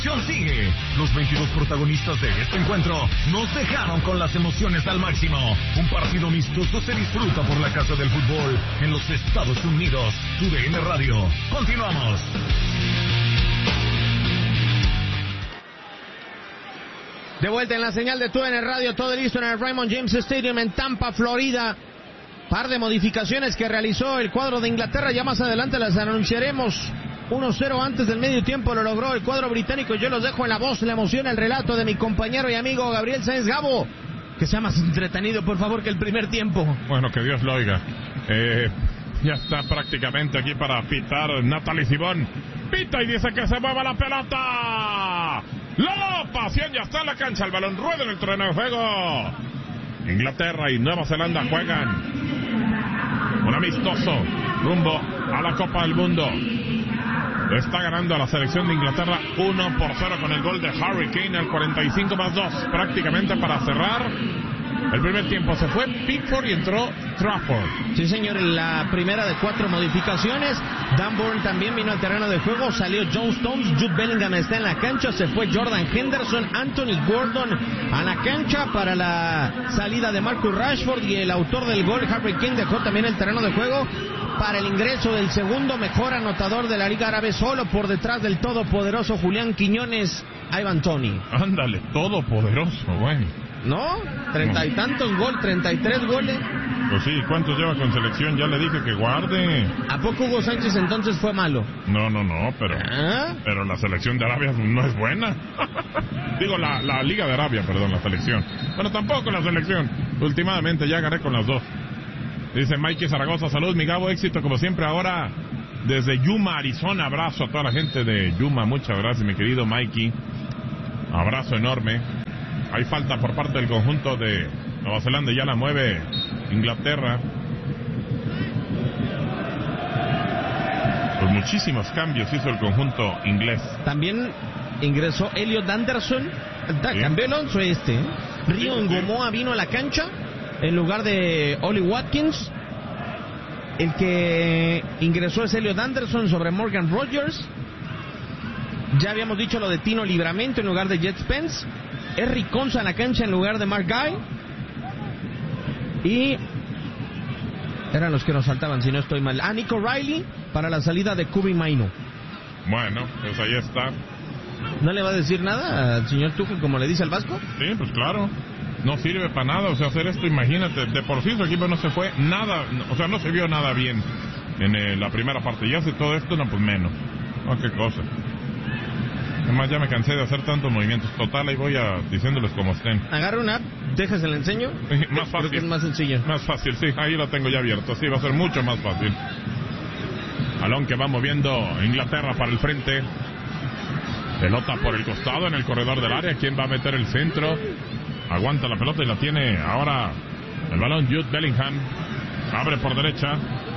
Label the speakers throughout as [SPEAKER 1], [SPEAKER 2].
[SPEAKER 1] Sigue. Los 22 protagonistas de este encuentro nos dejaron con las emociones al máximo. Un partido amistoso se disfruta por la casa del fútbol en los Estados Unidos. TUDN Radio. Continuamos.
[SPEAKER 2] De vuelta en la señal de TUDN Radio, todo listo en el Raymond James Stadium en Tampa, Florida. Par de modificaciones que realizó el cuadro de Inglaterra, ya más adelante las anunciaremos. 1-0 antes del medio tiempo lo logró el cuadro británico. Yo los dejo en la voz, la emoción, el relato de mi compañero y amigo Gabriel Sáenz. Gabo, que sea más entretenido, por favor, que el primer tiempo.
[SPEAKER 3] Bueno, que Dios lo oiga. Ya está prácticamente aquí para pitar Natalie Simón. Pita y dice que se mueva la pelota. La pasión ya está en la cancha. El balón rueda en el terreno de juego. Inglaterra y Nueva Zelanda juegan un amistoso rumbo a la Copa del Mundo. Está ganando a la selección de Inglaterra 1-0 con el gol de Harry Kane al 45+2, prácticamente para cerrar el primer tiempo. Se fue Pickford y entró Trafford.
[SPEAKER 2] Sí, señor, la primera de 4 modificaciones. Dan Burn también vino al terreno de juego. Salió John Stones, Jude Bellingham está en la cancha. Se fue Jordan Henderson, Anthony Gordon a la cancha para la salida de Marcus Rashford. Y el autor del gol, Harry Kane, dejó también el terreno de juego para el ingreso del segundo mejor anotador de la Liga Árabe, solo por detrás del todopoderoso Julián Quiñones, Ivan Toney.
[SPEAKER 3] Ándale, todopoderoso, bueno.
[SPEAKER 2] ¿No? 30 y tantos goles, 33 goles.
[SPEAKER 3] Pues sí, ¿cuántos lleva con selección? Ya le dije que guarde.
[SPEAKER 2] ¿A poco Hugo Sánchez entonces fue malo?
[SPEAKER 3] No, pero la selección de Arabia no es buena. Digo, la Liga de Arabia, perdón, la selección. Bueno, tampoco la selección. Últimamente ya agarré con las dos. Dice Mikey Zaragoza, salud, mi Gabo, éxito como siempre ahora desde Yuma, Arizona. Abrazo a toda la gente de Yuma, muchas gracias, mi querido Mikey. Abrazo enorme. Hay falta por parte del conjunto de Nueva Zelanda, ya la mueve Inglaterra. Pues muchísimos cambios hizo el conjunto inglés.
[SPEAKER 2] También ingresó Elliot Anderson, cambió el 11 Río Ngomoa vino a la cancha en lugar de Oli Watkins. El que ingresó es Elliot Anderson sobre Morgan Rogers. Ya habíamos dicho lo de Tino Livramento en lugar de Jet Spence. Henry Konsa en la cancha en lugar de Mark Guy. Y eran los que nos saltaban, si no estoy mal. Nico Riley para la salida de Kobbie Mainoo.
[SPEAKER 3] Bueno, pues ahí está.
[SPEAKER 2] ¿No le va a decir nada al señor Tuchel como le dice al Vasco?
[SPEAKER 3] Sí, pues claro. No sirve para nada, o sea, hacer esto, imagínate, de por sí su equipo no se fue nada, o sea, no se vio nada bien en la primera parte, y hace todo esto, no, pues menos. No, qué cosa. Además ya me cansé de hacer tantos movimientos, total, ahí voy diciéndoles como estén.
[SPEAKER 2] Agarra una app, déjase la enseño.
[SPEAKER 3] Más fácil.
[SPEAKER 2] Creo que es más sencillo.
[SPEAKER 3] Más fácil, sí, ahí lo tengo ya abierto, sí, va a ser mucho más fácil. Balón que va moviendo Inglaterra para el frente. Pelota por el costado en el corredor del área, ¿quién va a meter el centro? Aguanta la pelota y la tiene ahora el balón Jude Bellingham. Abre por derecha.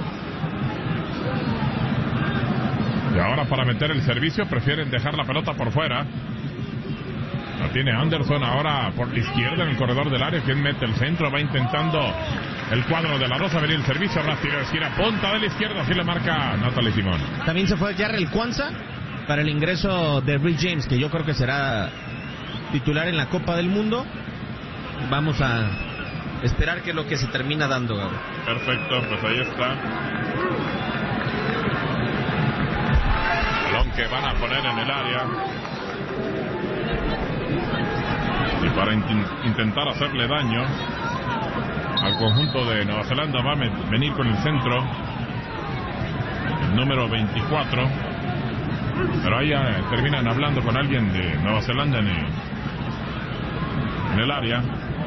[SPEAKER 3] Y ahora para meter el servicio prefieren dejar la pelota por fuera. La tiene Anderson ahora por la izquierda en el corredor del área. ¿Quién mete el centro? Va intentando el cuadro de la Rosa. Venir el servicio rápido. Esquina punta de la izquierda. Así le marca Natalie Simón.
[SPEAKER 2] También se fue Jarrell Kwanzaa para el ingreso de Reece James, que yo creo que será titular en la Copa del Mundo. Vamos a esperar qué es lo que se termina dando, Gabo.
[SPEAKER 3] Perfecto, pues ahí está. Balón que van a poner en el área. Y para intentar hacerle daño al conjunto de Nueva Zelanda va a venir con el centro el número 24. Pero ahí terminan hablando con alguien de Nueva Zelanda en el área.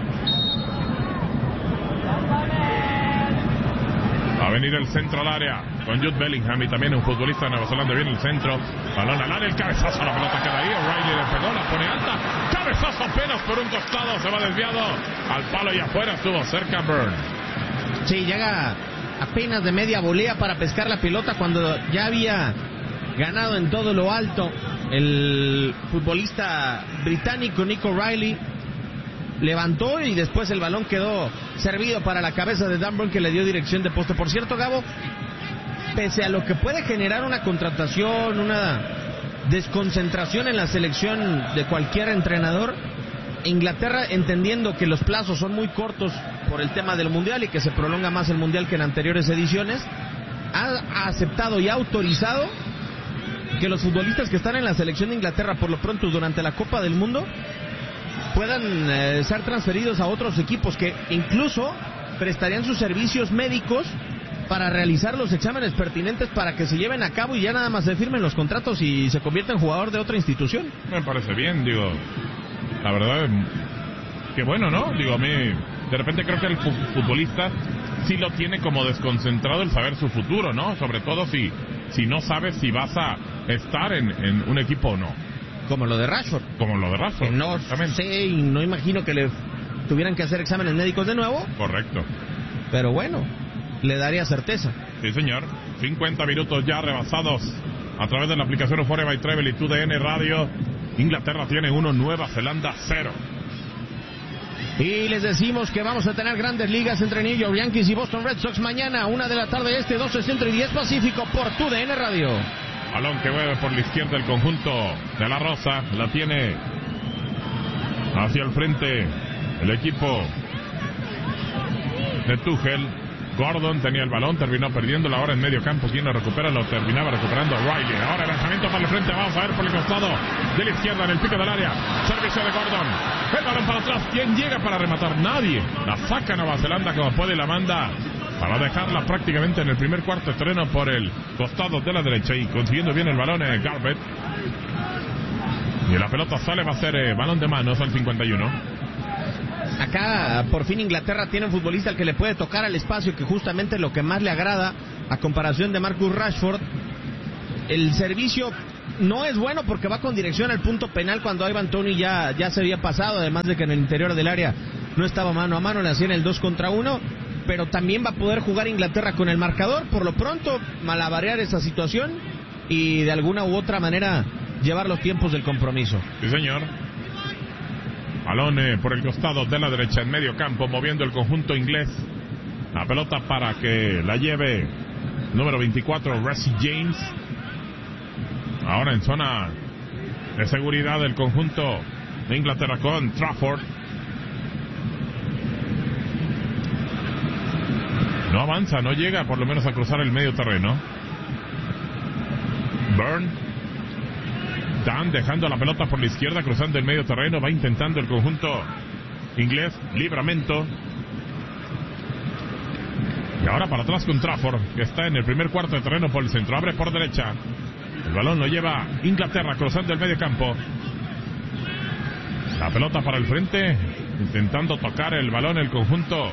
[SPEAKER 3] Va a venir el centro al área con Jude Bellingham y también un futbolista de Nueva Zelanda. Viene el centro, balón al área, el cabezazo, la pelota queda ahí. O'Reilly le pegó, la pone alta, cabezazo apenas por un costado, se va desviado al palo y afuera, estuvo cerca Burn.
[SPEAKER 2] Sí, llega apenas de media volea para pescar la pelota cuando ya había ganado en todo lo alto el futbolista británico Nico Riley. Levantó y después el balón quedó servido para la cabeza de Dan Burn, que le dio dirección de poste. Por cierto, Gabo, pese a lo que puede generar una contratación, una desconcentración en la selección de cualquier entrenador. Inglaterra, entendiendo que los plazos son muy cortos por el tema del Mundial y que se prolonga más el Mundial que en anteriores ediciones, ha aceptado y ha autorizado que los futbolistas que están en la selección de Inglaterra por lo pronto durante la Copa del Mundo puedan ser transferidos a otros equipos que incluso prestarían sus servicios médicos para realizar los exámenes pertinentes para que se lleven a cabo y ya nada más se firmen los contratos y se convierta en jugador de otra institución.
[SPEAKER 3] Me parece bien, digo, la verdad, que bueno, ¿no? Digo, a mí, de repente creo que el futbolista sí lo tiene como desconcentrado el saber su futuro, ¿no? Sobre todo si no sabes si vas a estar en un equipo o no.
[SPEAKER 2] Como lo de Rashford.
[SPEAKER 3] Que
[SPEAKER 2] no sé y no imagino que le tuvieran que hacer exámenes médicos de nuevo.
[SPEAKER 3] Correcto.
[SPEAKER 2] Pero bueno, le daría certeza.
[SPEAKER 3] Sí, señor. 50 minutos ya rebasados a través de la aplicación Euphoria by Travel y TUDN Radio. Inglaterra tiene 1, Nueva Zelanda 0.
[SPEAKER 2] Y les decimos que vamos a tener grandes ligas entre New York Yankees y Boston Red Sox mañana, 1 de la tarde este, 12 centro y 10 pacífico por TUDN Radio.
[SPEAKER 3] Balón que mueve por la izquierda el conjunto de la Rosa. La tiene hacia el frente el equipo de Tuchel. Gordon tenía el balón, terminó perdiéndolo ahora en medio campo. Quien lo recupera, lo terminaba recuperando Riley. Ahora el lanzamiento para el frente, vamos a ver por el costado de la izquierda en el pico del área. Servicio de Gordon. El balón para atrás. ¿Quién llega para rematar? Nadie. La saca Nueva Zelanda como puede y la manda para dejarla prácticamente en el primer cuarto de terreno por el costado de la derecha y consiguiendo bien el balón en Garbutt. Y la pelota sale, va a ser balón de manos al 51.
[SPEAKER 2] Acá por fin Inglaterra tiene un futbolista al que le puede tocar al espacio, que justamente es lo que más le agrada a comparación de Marcus Rashford. El servicio no es bueno porque va con dirección al punto penal cuando Ivan Toney ya se había pasado, además de que en el interior del área no estaba mano a mano, le hacían el 2 contra 1, pero también va a poder jugar Inglaterra con el marcador, por lo pronto malabarear esa situación y de alguna u otra manera llevar los tiempos del compromiso.
[SPEAKER 3] Sí, señor. Balón por el costado de la derecha en medio campo, moviendo el conjunto inglés. La pelota para que la lleve número 24, Reece James. Ahora en zona de seguridad del conjunto de Inglaterra con Trafford. No avanza, no llega por lo menos a cruzar el medio terreno. Burn. Dan dejando la pelota por la izquierda, cruzando el medio terreno, va intentando el conjunto inglés, Livramento. Y ahora para atrás con Trafford, que está en el primer cuarto de terreno por el centro, abre por derecha. El balón lo lleva Inglaterra, cruzando el medio campo. La pelota para el frente, intentando tocar el balón el conjunto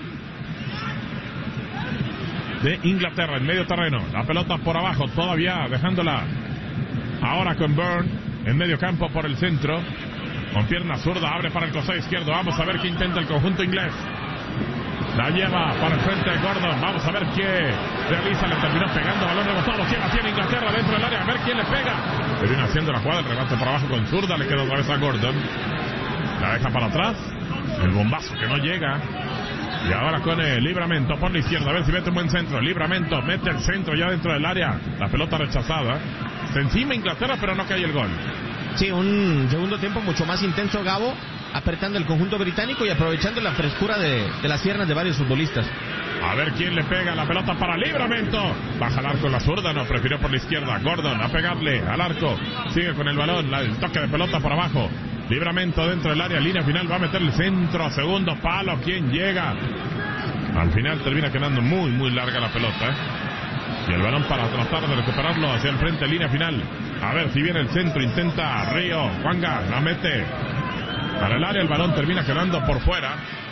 [SPEAKER 3] de Inglaterra en medio terreno. La pelota por abajo, todavía dejándola. Ahora con Burn en medio campo por el centro. Con pierna zurda, abre para el costado izquierdo. Vamos a ver qué intenta el conjunto inglés. La lleva para el frente de Gordon. Vamos a ver qué realiza. Le terminó pegando, balón rebotado. ¿Quién la tiene Inglaterra dentro del área? A ver quién le pega. Le viene haciendo la jugada, el remate por abajo con zurda. Le queda otra vez a Gordon. La deja para atrás. El bombazo que no llega. Y ahora con el Livramento por la izquierda. A ver si mete un buen centro. Livramento mete el centro ya dentro del área. La pelota rechazada. Se encima Inglaterra, pero no cae el gol.
[SPEAKER 2] Sí, un segundo tiempo mucho más intenso, Gabo, apretando el conjunto británico y aprovechando la frescura de las piernas de varios futbolistas.
[SPEAKER 3] A ver quién le pega, la pelota para Livramento. Baja al arco la zurda, no, prefirió por la izquierda. Gordon a pegarle al arco. Sigue con el balón, el toque de pelota por abajo. Livramento dentro del área, línea final, va a meter el centro, segundo palo. ¿Quién llega? Al final termina quedando muy, muy larga la pelota, Y el balón para tratar de recuperarlo hacia el frente, línea final. A ver si viene el centro, intenta Río. Juanga la mete para el área, el balón termina quedando por fuera.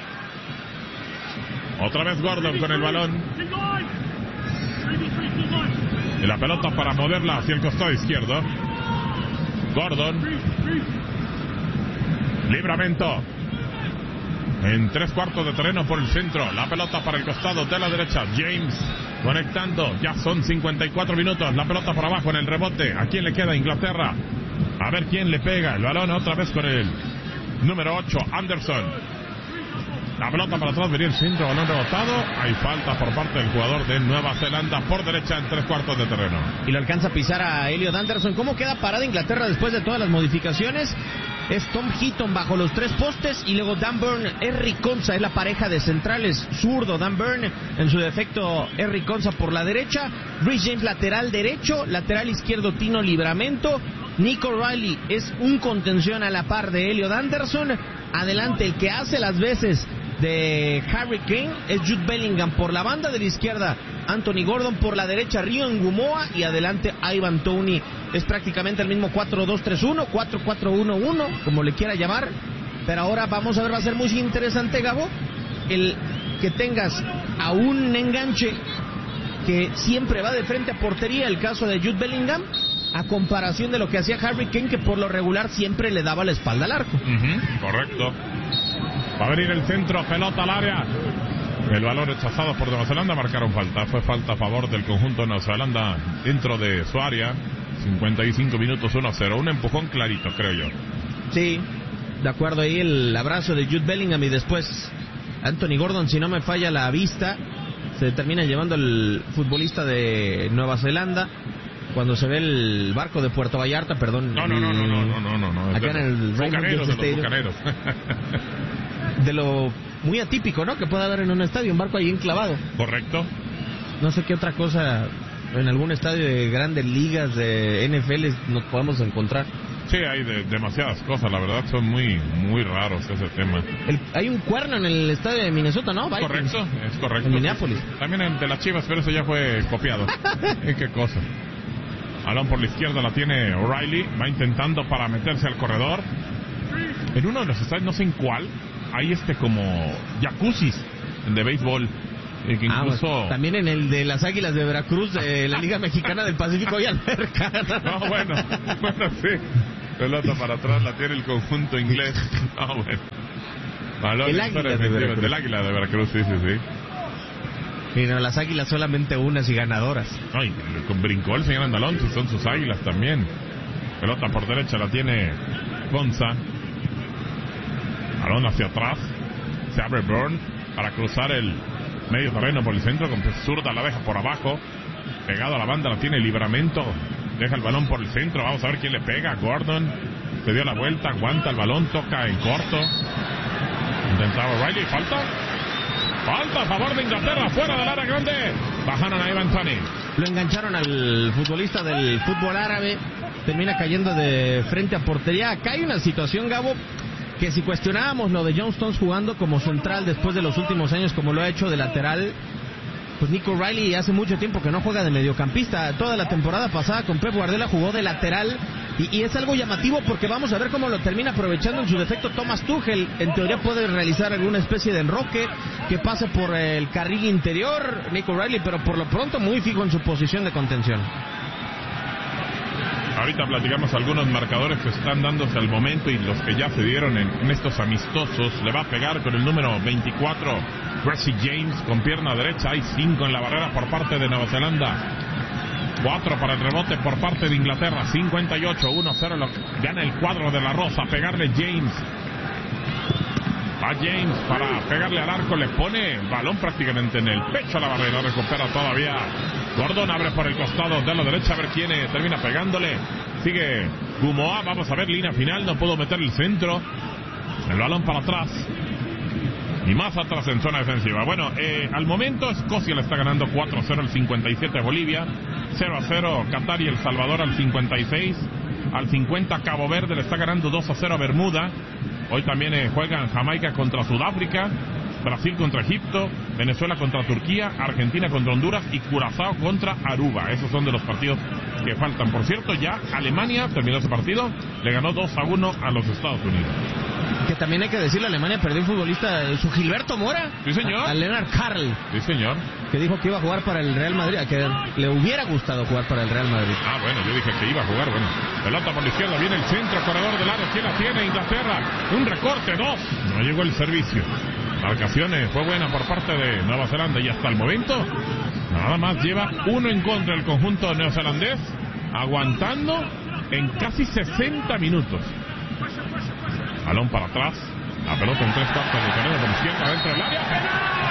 [SPEAKER 3] Otra vez Gordon con el balón. Y la pelota para moverla hacia el costado izquierdo. Gordon. Livramento. En 3/4 de terreno por el centro. La pelota para el costado de la derecha. James conectando. Ya son 54 minutos. La pelota por abajo en el rebote. ¿A quién le queda? Inglaterra. A ver quién le pega. El balón otra vez con el número 8, Anderson. La pelota para atrás, venía el centro, balón rebotado. Hay falta por parte del jugador de Nueva Zelanda por derecha en 3/4 de terreno.
[SPEAKER 2] Y lo alcanza a pisar a Elliot Anderson. ¿Cómo queda parada Inglaterra después de todas las modificaciones? Es Tom Heaton bajo los 3 postes y luego Dan Burn, Henry Konsa es la pareja de centrales, zurdo Dan Burn, en su defecto Henry Konsa por la derecha, Rhys James lateral derecho, lateral izquierdo Tino Livramento, Nico Riley es un contención a la par de Elliot Anderson, adelante el que hace las veces de Harry Kane es Jude Bellingham por la banda de la izquierda, Anthony Gordon por la derecha, Rio Ngumoa y adelante Ivan Toney. Es prácticamente el mismo 4-2-3-1, 4-4-1-1, como le quiera llamar, pero ahora vamos a ver, va a ser muy interesante, Gabo, el que tengas a un enganche que siempre va de frente a portería, el caso de Jude Bellingham, a comparación de lo que hacía Harry Kane, que por lo regular siempre le daba la espalda al arco.
[SPEAKER 3] Correcto. Va a venir el centro, pelota al área. El balón rechazado por Nueva Zelanda, marcaron falta. Fue falta a favor del conjunto de Nueva Zelanda dentro de su área. 55 minutos, 1-0. Un empujón clarito, creo yo.
[SPEAKER 2] Sí, de acuerdo, ahí el abrazo de Jude Bellingham y después Anthony Gordon, si no me falla la vista, se termina llevando el futbolista de Nueva Zelanda. Cuando se ve el barco de Puerto Vallarta, perdón.
[SPEAKER 3] No.
[SPEAKER 2] Acá en el
[SPEAKER 3] Bucaneros, de los Bucaneros.
[SPEAKER 2] De lo muy atípico, ¿no? Que puede haber en un estadio, un barco ahí enclavado.
[SPEAKER 3] Correcto.
[SPEAKER 2] No sé qué otra cosa en algún estadio de grandes ligas de NFL nos podemos encontrar.
[SPEAKER 3] Sí, hay demasiadas cosas, la verdad son muy raros ese tema.
[SPEAKER 2] Hay un cuerno en el estadio de Minnesota, ¿no? Vikings.
[SPEAKER 3] Correcto, es correcto.
[SPEAKER 2] En Minneapolis.
[SPEAKER 3] También el de las Chivas, pero eso ya fue copiado. ¿Qué cosa? Balón por la izquierda la tiene O'Reilly, va intentando para meterse al corredor. En uno de los estadios, no sé en cuál, hay como jacuzzis de béisbol. Que incluso...
[SPEAKER 2] Bueno, también en el de las Águilas de Veracruz, de la Liga Mexicana del Pacífico y Alberca.
[SPEAKER 3] No, bueno, sí. Pelota para atrás la tiene el conjunto inglés. No, bueno. Balón
[SPEAKER 2] el Águila de Veracruz.
[SPEAKER 3] Del Águila de Veracruz, sí.
[SPEAKER 2] Y no, las Águilas solamente unas y ganadoras.
[SPEAKER 3] Ay, con brincó el señor Andalón, si son sus Águilas también. Pelota por derecha la tiene Konsa. Balón hacia atrás. Se abre Burn para cruzar el medio terreno por el centro. Con zurda la deja por abajo. Pegado a la banda la tiene Livramento. Deja el balón por el centro. Vamos a ver quién le pega. Gordon se dio la vuelta. Aguanta el balón. Toca en corto. Intentaba O'Reilly. Falta a favor de Inglaterra. Fuera del área grande. Bajaron a Ivan Toney.
[SPEAKER 2] Lo engancharon al futbolista del fútbol árabe. Termina cayendo de frente a portería. Acá hay una situación, Gabo, que si cuestionábamos lo de John Stones jugando como central después de los últimos años como lo ha hecho de lateral, pues Nico Riley hace mucho tiempo que no juega de mediocampista. Toda la temporada pasada con Pep Guardiola jugó de lateral y es algo llamativo porque vamos a ver cómo lo termina aprovechando en su defecto Thomas Tuchel. En teoría puede realizar alguna especie de enroque que pase por el carril interior Nico Riley, pero por lo pronto muy fijo en su posición de contención.
[SPEAKER 3] Ahorita platicamos algunos marcadores que están dándose al momento y los que ya se dieron en estos amistosos. Le va a pegar con el número 24 Rhys James con pierna derecha. Hay 5 en la barrera por parte de Nueva Zelanda. 4 para el rebote por parte de Inglaterra. 58-1-0 gana el cuadro de la Rosa. Pegarle James. Va James para pegarle al arco. Le pone el balón prácticamente en el pecho a la barrera. Recupera todavía Gordon. Abre por el costado de la derecha. A ver quién termina pegándole. Sigue Gumoa. Vamos a ver línea final. No pudo meter el centro. El balón para atrás. Y más atrás en zona defensiva. Bueno, al momento Escocia le está ganando 4-0 al 57 Bolivia. 0-0 Qatar y El Salvador al 56. Al 50 Cabo Verde le está ganando 2-0 a Bermuda. Hoy también juegan Jamaica contra Sudáfrica, Brasil contra Egipto, Venezuela contra Turquía, Argentina contra Honduras y Curazao contra Aruba. Esos son de los partidos que faltan. Por cierto, ya Alemania terminó ese partido, le ganó 2-1 a los Estados Unidos.
[SPEAKER 2] Que también hay que decirlo, Alemania perdió un futbolista, su Gilberto Mora.
[SPEAKER 3] Sí, señor.
[SPEAKER 2] A Lennart Karl.
[SPEAKER 3] Sí, señor.
[SPEAKER 2] Que dijo que iba a jugar para el Real Madrid, que le hubiera gustado jugar para el Real Madrid.
[SPEAKER 3] Ah, bueno, yo dije que iba a jugar, bueno. Pelota por la izquierda, viene el centro, corredor del área, ¿quién la tiene? Inglaterra. Un recorte, 2. No llegó el servicio. Marcaciones fue buena por parte de Nueva Zelanda y hasta el momento nada más lleva 1 en contra el conjunto neozelandés, aguantando en casi 60 minutos. Balón para atrás, La pelota en 3/4 de terreno por izquierda dentro del área. ¡Penal!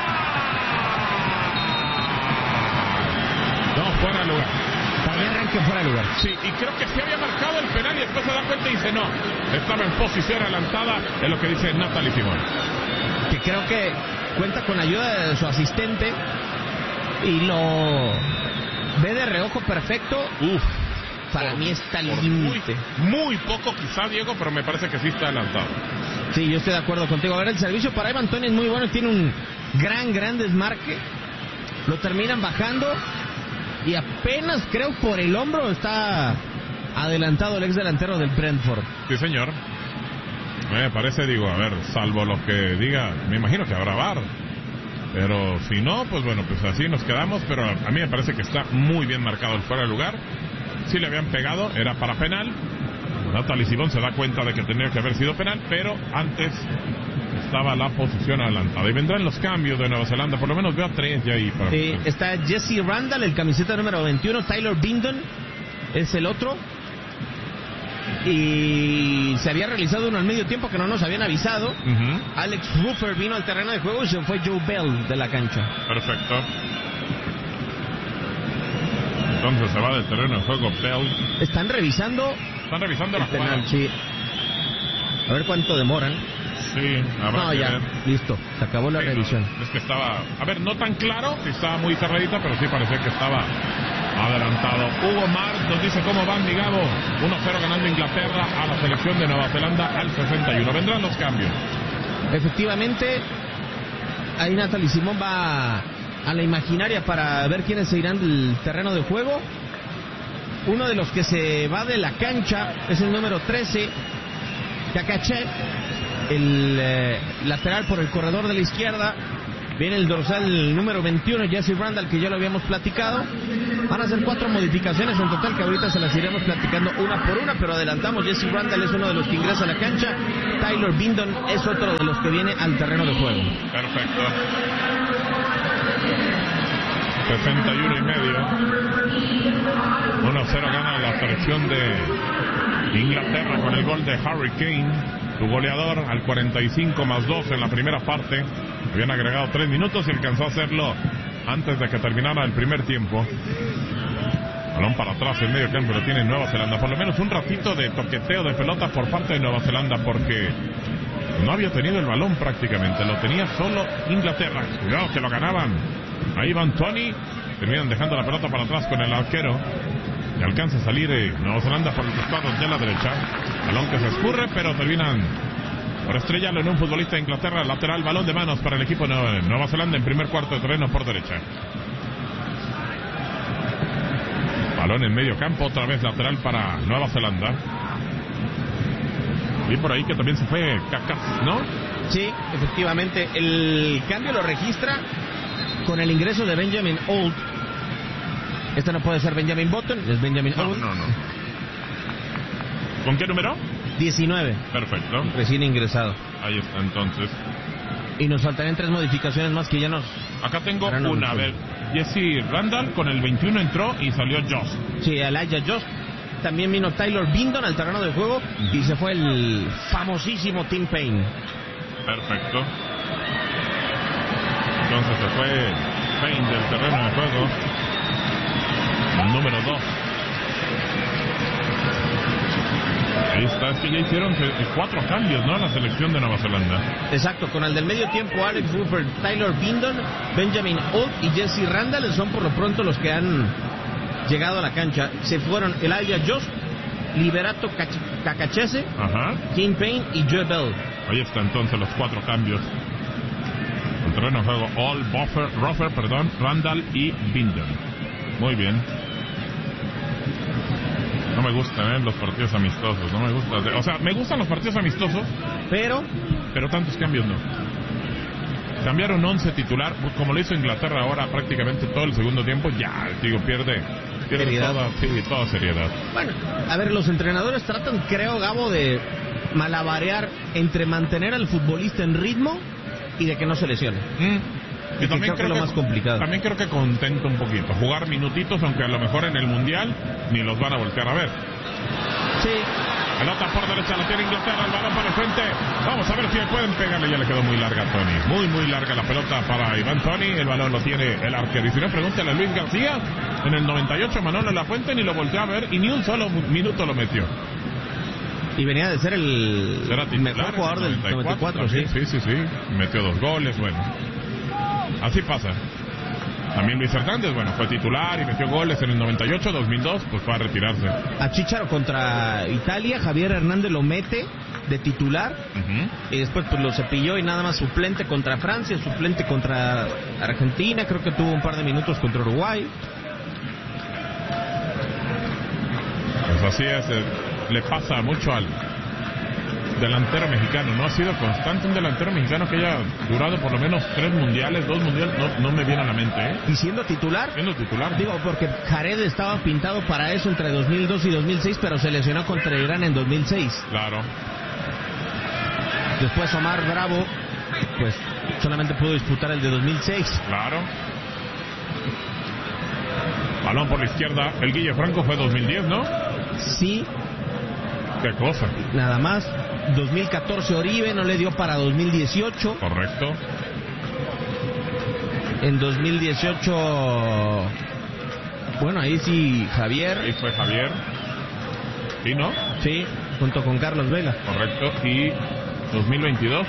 [SPEAKER 3] No, fuera de lugar.
[SPEAKER 2] También arranque fuera de lugar.
[SPEAKER 3] Sí, y creo que se había marcado el penal y después se da cuenta y dice no. Estaba en posición adelantada, es lo que dice Natalie Simón.
[SPEAKER 2] Que creo que cuenta con ayuda de su asistente y lo ve de reojo perfecto. Para mí está límite.
[SPEAKER 3] Muy poco quizá, Diego, pero me parece que sí está adelantado.
[SPEAKER 2] Sí, yo estoy de acuerdo contigo. A ver, el servicio para Evan Toney es muy bueno. Tiene un gran desmarque. Lo terminan bajando. Y apenas, creo, por el hombro está adelantado el ex delantero del Brentford.
[SPEAKER 3] Sí, señor. Me parece, digo, a ver, salvo lo que diga, me imagino que habrá VAR. Pero si no, pues bueno, pues así nos quedamos. Pero a mí me parece que está muy bien marcado el fuera de lugar. Si le habían pegado, era para penal. Natalie Simón se da cuenta de que tenía que haber sido penal, pero antes estaba la posición adelantada. Y vendrán los cambios de Nueva Zelanda, por lo menos veo a 3 ya ahí.
[SPEAKER 2] Sí, está Jesse Randall, el camiseta número 21, Tyler Bindon es el otro. Y se había realizado uno al medio tiempo que no nos habían avisado. Alex Ruffer vino al terreno de juego y se fue Joe Bell de la cancha.
[SPEAKER 3] Perfecto. Entonces se va del terreno de juego Bell.
[SPEAKER 2] Están revisando
[SPEAKER 3] la jugada.
[SPEAKER 2] Sí. A ver cuánto demoran.
[SPEAKER 3] Sí,
[SPEAKER 2] no, ya, ver. Listo, se acabó la revisión.
[SPEAKER 3] No, es que estaba, a ver, no tan claro, que estaba muy cerradita, pero sí parecía que estaba adelantado. Hugo Mar nos dice cómo van, Gabo. 1-0 ganando Inglaterra a la selección de Nueva Zelanda al 61. Vendrán los cambios.
[SPEAKER 2] Efectivamente, ahí Natalie Simón va a la imaginaria para ver quiénes se irán del terreno de juego. Uno de los que se va de la cancha es el número 13, Kakache, el lateral por el corredor de la izquierda. Viene el dorsal número 21, Jesse Randall, que ya lo habíamos platicado. Van a ser 4 modificaciones en total, que ahorita se las iremos platicando una por una, pero adelantamos. Jesse Randall es uno de los que ingresa a la cancha. Tyler Bindon es otro de los que viene al terreno de juego.
[SPEAKER 3] Perfecto. 61.5. 1-0 gana la selección de Inglaterra con el gol de Harry Kane, su goleador, al 45+2 en la primera parte. Habían agregado 3 minutos y alcanzó a hacerlo antes de que terminara el primer tiempo. Balón para atrás, el medio campo lo tiene Nueva Zelanda. Por lo menos un ratito de toqueteo de pelota por parte de Nueva Zelanda, porque no había tenido el balón prácticamente, lo tenía solo Inglaterra. Cuidado que lo ganaban. Ahí van Tony, terminan dejando la pelota para atrás con el arquero. Y alcanza a salir Nueva Zelanda por el costado de la derecha. Balón que se escurre, pero terminan por estrellarlo en un futbolista de Inglaterra. Lateral, balón de manos para el equipo de Nueva Zelanda en primer cuarto de terreno por derecha. Balón en medio campo, otra vez lateral para Nueva Zelanda. Y por ahí que también se fue Kaká, ¿no?
[SPEAKER 2] Sí, efectivamente. El cambio lo registra con el ingreso de Benjamin Old. Este no puede ser Benjamin Button, es Benjamin Old.
[SPEAKER 3] No. ¿Con qué número?
[SPEAKER 2] 19.
[SPEAKER 3] Perfecto.
[SPEAKER 2] Recién ingresado.
[SPEAKER 3] Ahí está entonces.
[SPEAKER 2] Y nos faltarían 3 modificaciones más que ya nos...
[SPEAKER 3] Acá tengo una, a ver. Jesse Randall con el 21 entró y salió Josh.
[SPEAKER 2] Sí, Elijah Josh. También vino Tyler Bindon al terreno de juego y se fue el famosísimo Tim Payne.
[SPEAKER 3] Perfecto. Entonces se fue Payne del terreno de juego. El número 2. Ahí está, es que ya hicieron 4 cambios, ¿no? La selección de Nueva Zelanda.
[SPEAKER 2] Exacto, con el del medio tiempo, Alex Ruffer, Tyler Bindon, Benjamin Old y Jesse Randall son por lo pronto los que han llegado a la cancha. Se fueron Elijah Josh, Liberato Kakachese, Tim Payne y Joe Bell.
[SPEAKER 3] Ahí está entonces los 4 cambios. El terreno de juego, Ruffer, Randall y Bindon. Muy bien. No me gustan los partidos amistosos, no me gusta. O sea, me gustan los partidos amistosos, pero tantos cambios no. Cambiaron 11 titular, como lo hizo Inglaterra ahora prácticamente todo el segundo tiempo, ya, digo, pierde toda seriedad. Bueno,
[SPEAKER 2] a ver, los entrenadores tratan, creo, Gabo, de malabarear entre mantener al futbolista en ritmo y de que no se lesione.
[SPEAKER 3] Y también
[SPEAKER 2] creo que es lo más complicado.
[SPEAKER 3] También creo que contenta un poquito. Jugar minutitos, aunque a lo mejor en el Mundial ni los van a voltear a ver.
[SPEAKER 2] Sí,
[SPEAKER 3] Pelota por derecha, la tiene Inglaterra, el balón para el frente. Vamos a ver si pueden pegarle. Ya le quedó muy larga a Tony. Muy larga la pelota para Iván Tony. El balón lo tiene el arquero. Y si no, pregúntale a Luis García. En el 98, Manolo Lafuente ni lo volteó a ver y ni un solo minuto lo metió.
[SPEAKER 2] Y venía de ser el mejor jugador del 94,
[SPEAKER 3] sí. Metió 2 goles, bueno. Así pasa. También Luis Hernández, bueno, fue titular y metió goles en el 98, 2002, pues fue a retirarse.
[SPEAKER 2] A Chícharo contra Italia, Javier Hernández lo mete de titular, y después pues lo cepilló y nada más suplente contra Francia, suplente contra Argentina, creo que tuvo un par de minutos contra Uruguay.
[SPEAKER 3] Pues así es, le pasa mucho al delantero mexicano, no ha sido constante un delantero mexicano que haya durado por lo menos 3 mundiales, 2 mundiales, no me viene a la mente, ¿eh?
[SPEAKER 2] ¿Y siendo titular? Digo, porque Jared estaba pintado para eso entre 2002 y 2006, pero se lesionó contra Irán en 2006.
[SPEAKER 3] Claro.
[SPEAKER 2] Después Omar Bravo, pues solamente pudo disputar el de 2006.
[SPEAKER 3] Claro. Balón por la izquierda, el Guille Franco fue 2010, ¿no?
[SPEAKER 2] Sí.
[SPEAKER 3] ¿Qué cosa?
[SPEAKER 2] Nada más. 2014 Oribe, no le dio para 2018.
[SPEAKER 3] Correcto.
[SPEAKER 2] En 2018, bueno, ahí sí Javier.
[SPEAKER 3] Ahí fue Javier. ¿Sí, no?
[SPEAKER 2] Sí, junto con Carlos Vela.
[SPEAKER 3] Correcto. Y 2022.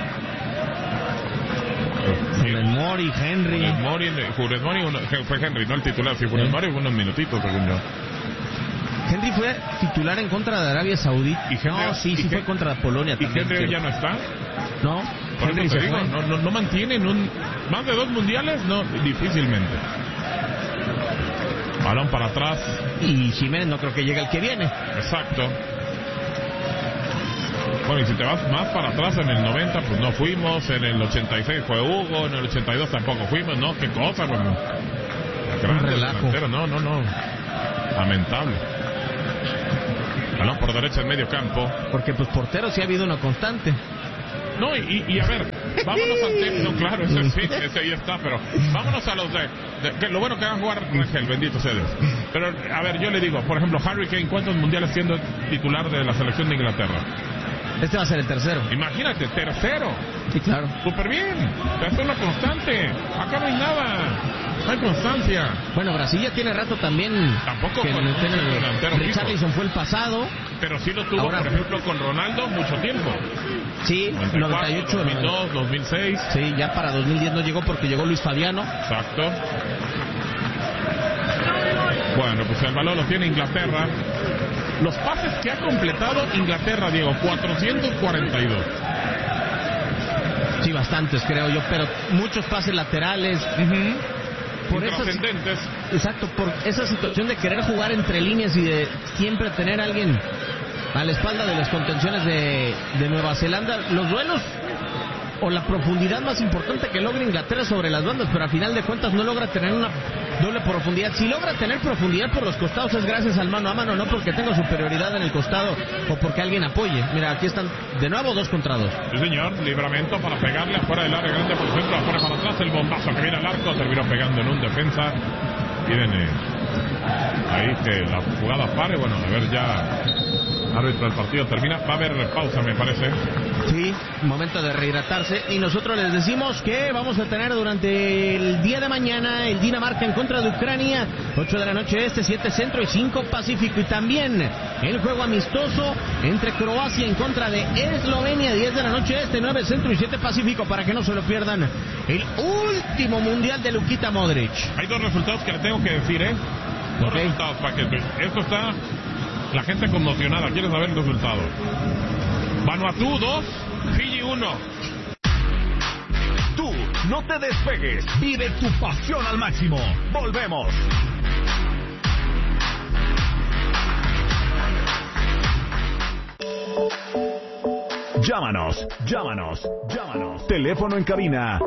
[SPEAKER 2] Funes Mori, Henry.
[SPEAKER 3] Funes Mori fue Henry, no el titular. Sí, Funes Mori unos minutitos, según yo.
[SPEAKER 2] Henry fue titular en contra de Arabia Saudita. Sí fue contra Polonia también.
[SPEAKER 3] ¿Y Henry ya no está?
[SPEAKER 2] No.
[SPEAKER 3] Por Henry eso te digo, no mantienen más de 2 mundiales, no, difícilmente. Balón para atrás.
[SPEAKER 2] Y Jiménez no creo que llegue el que viene.
[SPEAKER 3] Exacto. Bueno, y si te vas más para atrás, en el 90 pues no fuimos, en el 86 fue Hugo, en el 82 tampoco fuimos, ¿no? Qué cosa, bueno.
[SPEAKER 2] Un relajo.
[SPEAKER 3] No. Lamentable. Balón por derecha en medio campo.
[SPEAKER 2] Porque pues portero sí ha habido una constante.
[SPEAKER 3] No, y a ver, vámonos al tema. No, claro, ese ahí está, pero vámonos a los que lo bueno que van a jugar Rangel, bendito sea Dios. Pero, a ver, yo le digo, por ejemplo, Harry Kane, ¿cuántos mundiales siendo titular de la selección de Inglaterra?
[SPEAKER 2] Este va a ser el tercero.
[SPEAKER 3] Imagínate, tercero.
[SPEAKER 2] Sí, claro.
[SPEAKER 3] Súper bien. Es una constante. Acá no hay nada. No hay constancia.
[SPEAKER 2] Bueno, Brasil ya tiene rato también.
[SPEAKER 3] Tampoco
[SPEAKER 2] que
[SPEAKER 3] con el delantero.
[SPEAKER 2] Richarlison fue el pasado.
[SPEAKER 3] Pero sí lo tuvo, ahora, por ejemplo, con Ronaldo mucho tiempo.
[SPEAKER 2] Sí, 98,
[SPEAKER 3] 2002, 2006.
[SPEAKER 2] Sí, ya para 2010 no llegó porque llegó Luis Fabiano.
[SPEAKER 3] Exacto. Bueno, pues el balón lo tiene Inglaterra. Los pases que ha completado Inglaterra, Diego, 442.
[SPEAKER 2] Sí, bastantes creo yo, pero muchos pases laterales. Por
[SPEAKER 3] trascendentes.
[SPEAKER 2] Exacto, por esa situación de querer jugar entre líneas y de siempre tener a alguien a la espalda de las contenciones de Nueva Zelanda. Los duelos o la profundidad más importante que logra Inglaterra sobre las bandas, pero a final de cuentas no logra tener una doble profundidad. Si logra tener profundidad por los costados es gracias al mano a mano, no porque tenga superioridad en el costado o porque alguien apoye. Mira, aquí están de nuevo 2 contra 2.
[SPEAKER 3] Sí, señor, libramento para pegarle afuera del área grande, por ejemplo, afuera para atrás, el bombazo que viene al arco, terminó pegando en un defensa. Viene ahí que la jugada pare, bueno, a ver ya. Árbitro del partido termina, va a haber pausa me parece.
[SPEAKER 2] Sí, momento de rehidratarse y nosotros les decimos que vamos a tener durante el día de mañana el Dinamarca en contra de Ucrania, 8 de la noche este, 7 centro y 5 pacífico, y también el juego amistoso entre Croacia en contra de Eslovenia, 10 de la noche este, 9 centro y 7 pacífico, para que no se lo pierdan, el último mundial de Luquita Modric.
[SPEAKER 3] Hay 2 resultados que le tengo que decir, Dos resultados para que esto está la gente conmocionada, quiere saber el resultado. Vanuatu 2, Fiji 1.
[SPEAKER 1] Tú no te despegues, vive tu pasión al máximo. Volvemos. Llámanos. Teléfono en cabina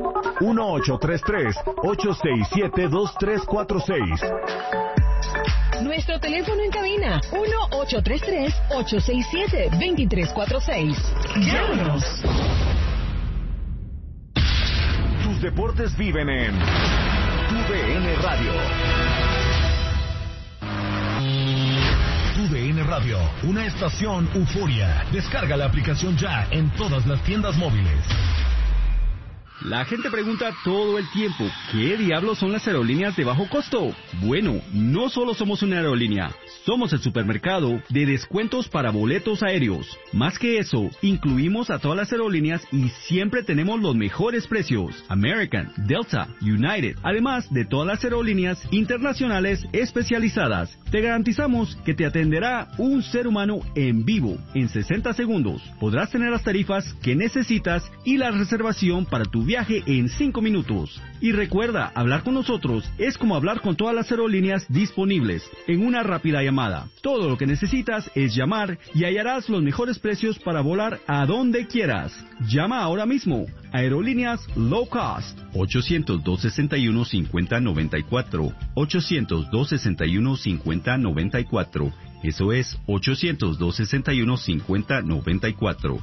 [SPEAKER 1] 1833-867-2346.
[SPEAKER 4] Nuestro teléfono en cabina, 1-833-867-2346. ¡Llámanos!
[SPEAKER 1] Tus deportes viven en TUDN Radio. TUDN Radio, una estación Euforia. Descarga la aplicación ya en todas las tiendas móviles.
[SPEAKER 5] La gente pregunta todo el tiempo, ¿qué diablos son las aerolíneas de bajo costo? Bueno, no solo somos una aerolínea, somos el supermercado de descuentos para boletos aéreos. Más que eso, incluimos a todas las aerolíneas y siempre tenemos los mejores precios. American, Delta, United, además de todas las aerolíneas internacionales especializadas. Te garantizamos que te atenderá un ser humano en vivo en 60 segundos. Podrás tener las tarifas que necesitas y la reservación para tu viaje en 5 minutos. Y recuerda, hablar con nosotros es como hablar con todas las aerolíneas disponibles en una rápida llamada. Todo lo que necesitas es llamar y hallarás los mejores precios para volar a donde quieras. Llama ahora mismo. Aerolíneas Low Cost. 800-261-5094. 800-261-5094. Eso es 800-261-5094.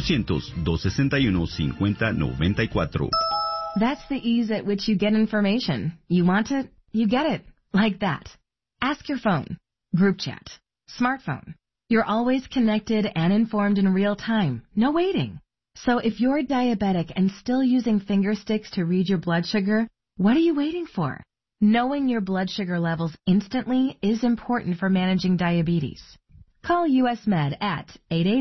[SPEAKER 5] 800-261-5094.
[SPEAKER 6] That's the ease at which you get information. You want it, you get it. Like that. Ask your phone. Group chat. Smartphone. You're always connected and informed in real time. No waiting. So if you're diabetic and still using finger sticks to read your blood sugar, what are you waiting for? Knowing your blood sugar levels instantly is important for managing diabetes. Call US Med at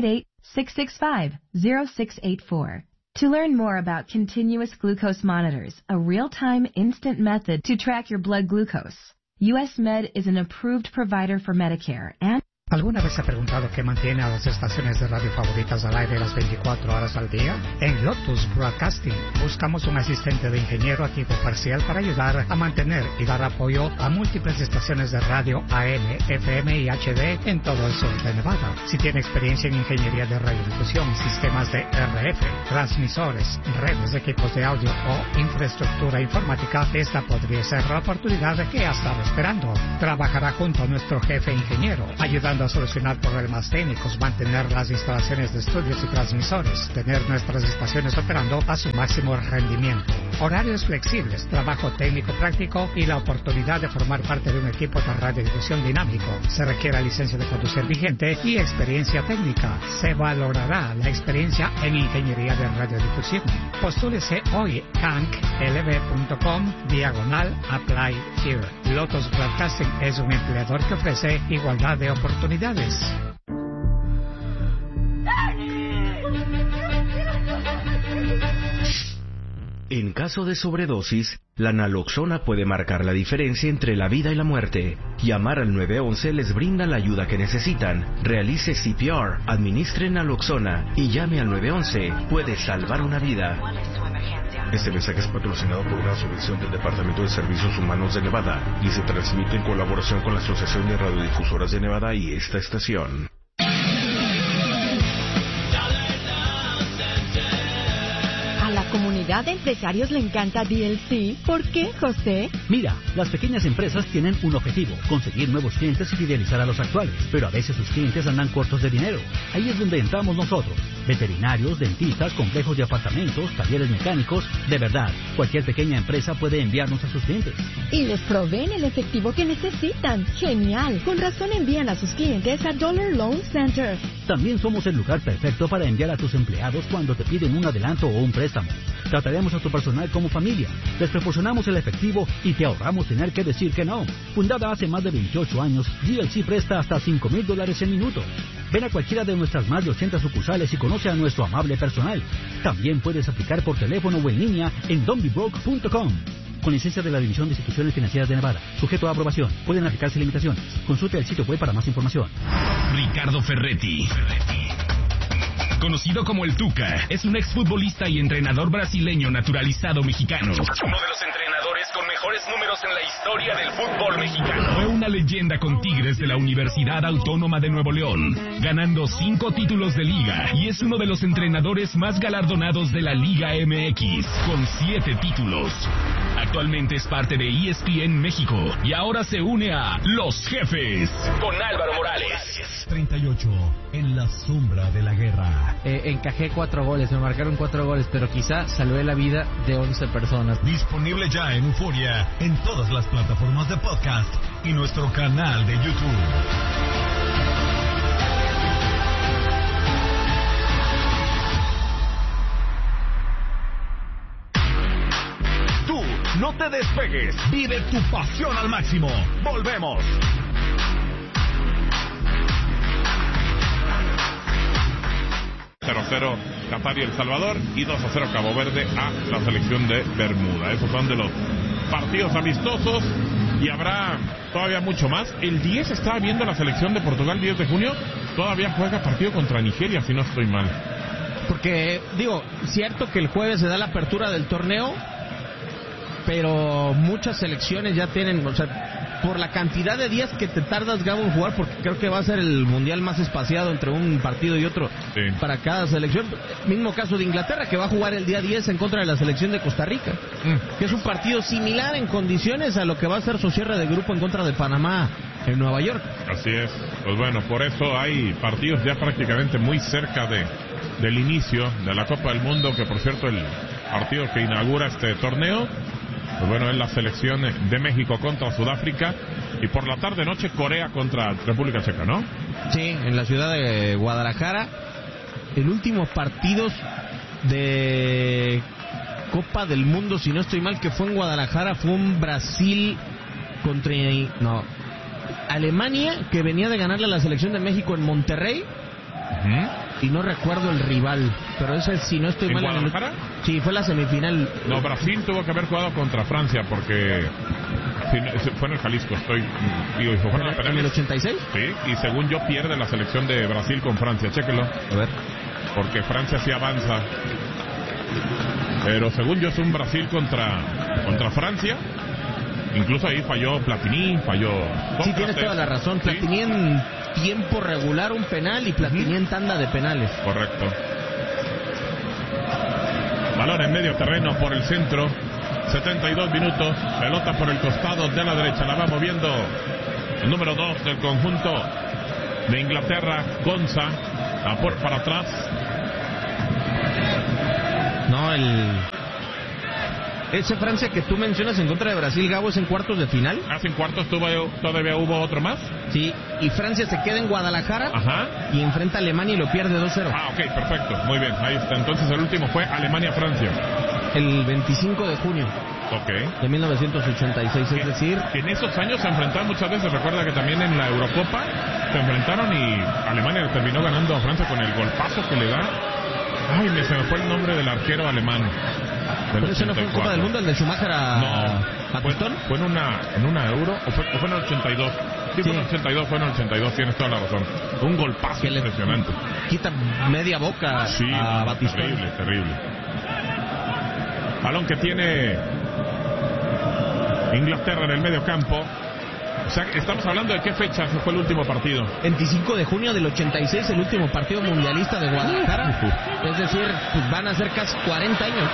[SPEAKER 6] 888-665-0684. To learn more about continuous glucose monitors, a real-time instant method to track your blood glucose. US Med is an approved provider for Medicare and...
[SPEAKER 7] ¿Alguna vez se ha preguntado qué mantiene a las estaciones de radio favoritas al aire las 24 horas al día? En Lotus Broadcasting buscamos un asistente de ingeniero a tiempo parcial para ayudar a mantener y dar apoyo a múltiples estaciones de radio AM, FM y HD en todo el sur de Nevada. Si tiene experiencia en ingeniería de radiodifusión, sistemas de RF, transmisores, redes, equipos de audio o infraestructura informática, esta podría ser la oportunidad que ha estado esperando. Trabajará junto a nuestro jefe ingeniero, ayudando a solucionar problemas técnicos, mantener las instalaciones de estudios y transmisores, tener nuestras estaciones operando a su máximo rendimiento. Horarios flexibles, trabajo técnico práctico y la oportunidad de formar parte de un equipo de radiodifusión dinámico. Se requiere licencia de conducir vigente y experiencia técnica. Se valorará la experiencia en ingeniería de radiodifusión. Postúlese hoy canklb.com/apply here. Lotus Broadcasting es un empleador que ofrece igualdad de oportunidades.
[SPEAKER 8] En caso de sobredosis, la naloxona puede marcar la diferencia entre la vida y la muerte. Llamar al 911 les brinda la ayuda que necesitan. Realice CPR, administre naloxona y llame al 911. Puede salvar una vida.
[SPEAKER 3] Este mensaje es patrocinado por una subvención del Departamento de Servicios Humanos de Nevada y se transmite en colaboración con la Asociación de Radiodifusoras de Nevada y esta estación.
[SPEAKER 9] A la comunidad de empresarios le encanta DLC. ¿Por qué, José?
[SPEAKER 10] Mira, las pequeñas empresas tienen un objetivo, conseguir nuevos clientes y fidelizar a los actuales, pero a veces sus clientes andan cortos de dinero. Ahí es donde entramos nosotros. Veterinarios, dentistas, complejos de apartamentos, talleres mecánicos. De verdad, cualquier pequeña empresa puede enviarnos a sus clientes.
[SPEAKER 9] Y les proveen el efectivo que necesitan. ¡Genial! Con razón envían a sus clientes a Dollar Loan Center.
[SPEAKER 10] También somos el lugar perfecto para enviar a tus empleados cuando te piden un adelanto o un préstamo. Trataremos a tu personal como familia. Les proporcionamos el efectivo y te ahorramos tener que decir que no. Fundada hace más de 28 años, DLC presta hasta $5,000 en minutos. Ven a cualquiera de nuestras más de 80 sucursales y conoce a nuestro amable personal. También puedes aplicar por teléfono o en línea en donbebroke.com. Con licencia de la División de Instituciones Financieras de Nevada. Sujeto a aprobación. Pueden aplicarse limitaciones. Consulte el sitio web para más información.
[SPEAKER 1] Ricardo Ferretti. Conocido como el Tuca, es un exfutbolista y entrenador brasileño naturalizado mexicano. Uno de los entrenadores con mejores números en la historia del fútbol mexicano. Fue una leyenda con Tigres de la Universidad Autónoma de Nuevo León, ganando 5 títulos de liga, y es uno de los entrenadores más galardonados de la Liga MX, con 7 títulos. Actualmente es parte de ESPN México y ahora se une a Los Jefes con Álvaro Morales. 38 en la sombra de la guerra.
[SPEAKER 2] Encajé 4 goles, me marcaron 4 goles, pero quizá salvé la vida de 11 personas.
[SPEAKER 1] Disponible ya en Euforia, en todas las plataformas de podcast y nuestro canal de YouTube. No te despegues. Vive tu pasión al máximo. Volvemos.
[SPEAKER 3] Qatar y El Salvador y 2-0 Cabo Verde a la selección de Bermuda. Esos son de los partidos amistosos y habrá todavía mucho más. El 10 estaba viendo la selección de Portugal, 10 de junio, todavía juega partido contra Nigeria, si no estoy mal.
[SPEAKER 2] Porque, cierto que el jueves se da la apertura del torneo, pero muchas selecciones ya tienen, por la cantidad de días que te tardas, Gabo, en jugar, porque creo que va a ser el mundial más espaciado entre un partido y otro para cada selección. Mismo caso de Inglaterra, que va a jugar el día 10 en contra de la selección de Costa Rica, que es un partido similar en condiciones a lo que va a ser su cierre de grupo en contra de Panamá en Nueva York.
[SPEAKER 3] Así es. Pues bueno, por eso hay partidos ya prácticamente muy cerca del inicio de la Copa del Mundo, que por cierto el partido que inaugura este torneo, pues bueno, es la selección de México contra Sudáfrica, y por la tarde-noche Corea contra República Checa, ¿no?
[SPEAKER 2] Sí, en la ciudad de Guadalajara. El último partido de Copa del Mundo, si no estoy mal, que fue en Guadalajara, fue un Brasil contra Alemania, que venía de ganarle a la selección de México en Monterrey. Y no recuerdo el rival, pero ese, si no estoy mal,
[SPEAKER 3] ¿en Guadalajara?
[SPEAKER 2] Sí, fue la semifinal.
[SPEAKER 3] No, Brasil tuvo que haber jugado contra Francia, porque fue en el Jalisco. ¿Fue
[SPEAKER 2] en el 86?
[SPEAKER 3] Sí, y según yo pierde la selección de Brasil con Francia, chéquelo.
[SPEAKER 2] A ver.
[SPEAKER 3] Porque Francia sí avanza. Pero según yo es un Brasil contra Francia. Incluso ahí falló Platini, falló Sócrates.
[SPEAKER 2] Sí, tienes toda la razón. Platini en tiempo regular un penal y Platini en tanda de penales.
[SPEAKER 3] Correcto. Balón en medio terreno por el centro. 72 minutos. Pelota por el costado de la derecha. La va moviendo el número 2 del conjunto de Inglaterra, Gonza. Para atrás.
[SPEAKER 2] No, ese Francia que tú mencionas en contra de Brasil, Gabo, es en cuartos de final.
[SPEAKER 3] En cuartos todavía hubo otro más.
[SPEAKER 2] Sí, y Francia se queda en Guadalajara. Y enfrenta a Alemania y lo pierde 2-0.
[SPEAKER 3] Ok, perfecto, muy bien, ahí está. Entonces el último fue Alemania-Francia.
[SPEAKER 2] El 25 de junio.
[SPEAKER 3] Ok.
[SPEAKER 2] De 1986, es decir...
[SPEAKER 3] Que en esos años se enfrentaron muchas veces. Recuerda que también en la Eurocopa se enfrentaron y Alemania le terminó ganando a Francia con el golpazo que le da. Ay, se me fue el nombre del arquero alemán.
[SPEAKER 2] ¿Pero ese no fue en Copa del Mundo, el de Schumacher a Pistón?
[SPEAKER 3] ¿Fue en una Euro o fue en el 82? Sí, fue en el 82, tienes toda la razón. Un golpazo impresionante.
[SPEAKER 2] Quita media boca a Batistón.
[SPEAKER 3] Terrible. Balón que tiene Inglaterra en el medio campo. O sea, estamos hablando de qué fecha fue el último partido.
[SPEAKER 2] 25 de junio del 86, el último partido mundialista de Guadalajara. Es decir, pues van a ser casi 40 años.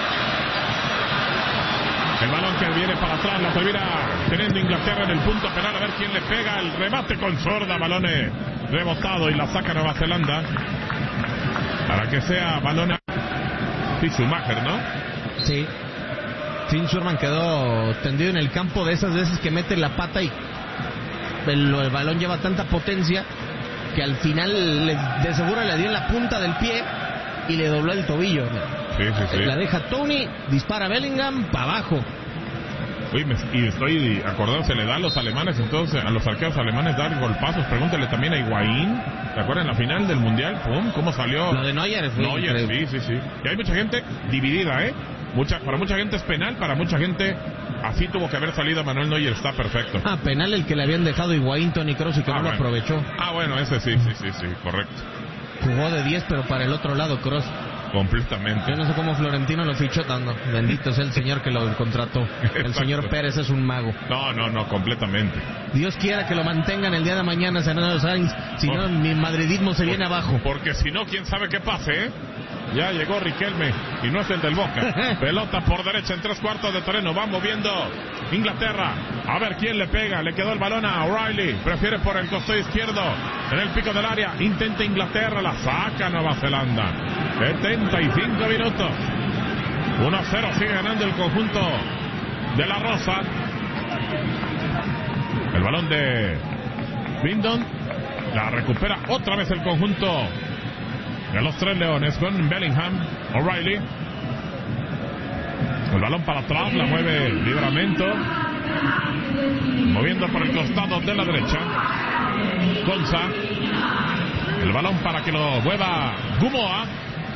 [SPEAKER 3] El balón que viene para atrás, la termina teniendo Inglaterra en el punto penal, a ver quién le pega. El remate con zurda, balón rebotado y la saca Nueva Zelanda. Para que sea balón a Schumacher, ¿no?
[SPEAKER 2] Sí. Finn Schurman quedó tendido en el campo, de esas veces que mete la pata y el balón lleva tanta potencia que al final de seguro le dio en la punta del pie y le dobló el tobillo.
[SPEAKER 3] Sí.
[SPEAKER 2] La deja Tony, dispara Bellingham para abajo.
[SPEAKER 3] Y estoy acordado, se le da a los alemanes, entonces a los arqueros alemanes dar golpazos. Pregúntale también a Higuaín. ¿Te acuerdan la final del Mundial? ¡Pum! ¿Cómo salió?
[SPEAKER 2] Lo de Neuer.
[SPEAKER 3] Sí. Y hay mucha gente dividida, para mucha gente es penal, para mucha gente así tuvo que haber salido Manuel Neuer, está perfecto.
[SPEAKER 2] Penal el que le habían dejado Higuaín, Toni Kroos, y que no lo aprovechó.
[SPEAKER 3] Bueno, ese sí, correcto.
[SPEAKER 2] Jugó de 10, pero para el otro lado Kroos.
[SPEAKER 3] Completamente.
[SPEAKER 2] Yo no sé cómo Florentino lo fichó tanto. Bendito sea el señor que lo contrató. El señor Pérez es un mago.
[SPEAKER 3] No, completamente.
[SPEAKER 2] Dios quiera que lo mantengan el día de mañana, Fernando Sainz. Si no, mi madridismo se viene abajo.
[SPEAKER 3] Porque si no, quién sabe qué pase, Ya llegó Riquelme y no es el del Boca. Pelota por derecha en 3/4 de terreno. Va moviendo Inglaterra. A ver quién le pega. Le quedó el balón a O'Reilly. Prefiere por el costado izquierdo. En el pico del área. Intenta Inglaterra. La saca Nueva Zelanda. 75 minutos. 1-0. Sigue ganando el conjunto de la Rosa. El balón de Bindon. La recupera otra vez el conjunto de los Tres Leones con Bellingham, O'Reilly. El balón para atrás, la mueve Livramento. Moviendo por el costado de la derecha. Gonza. El balón para que lo mueva Gumoa.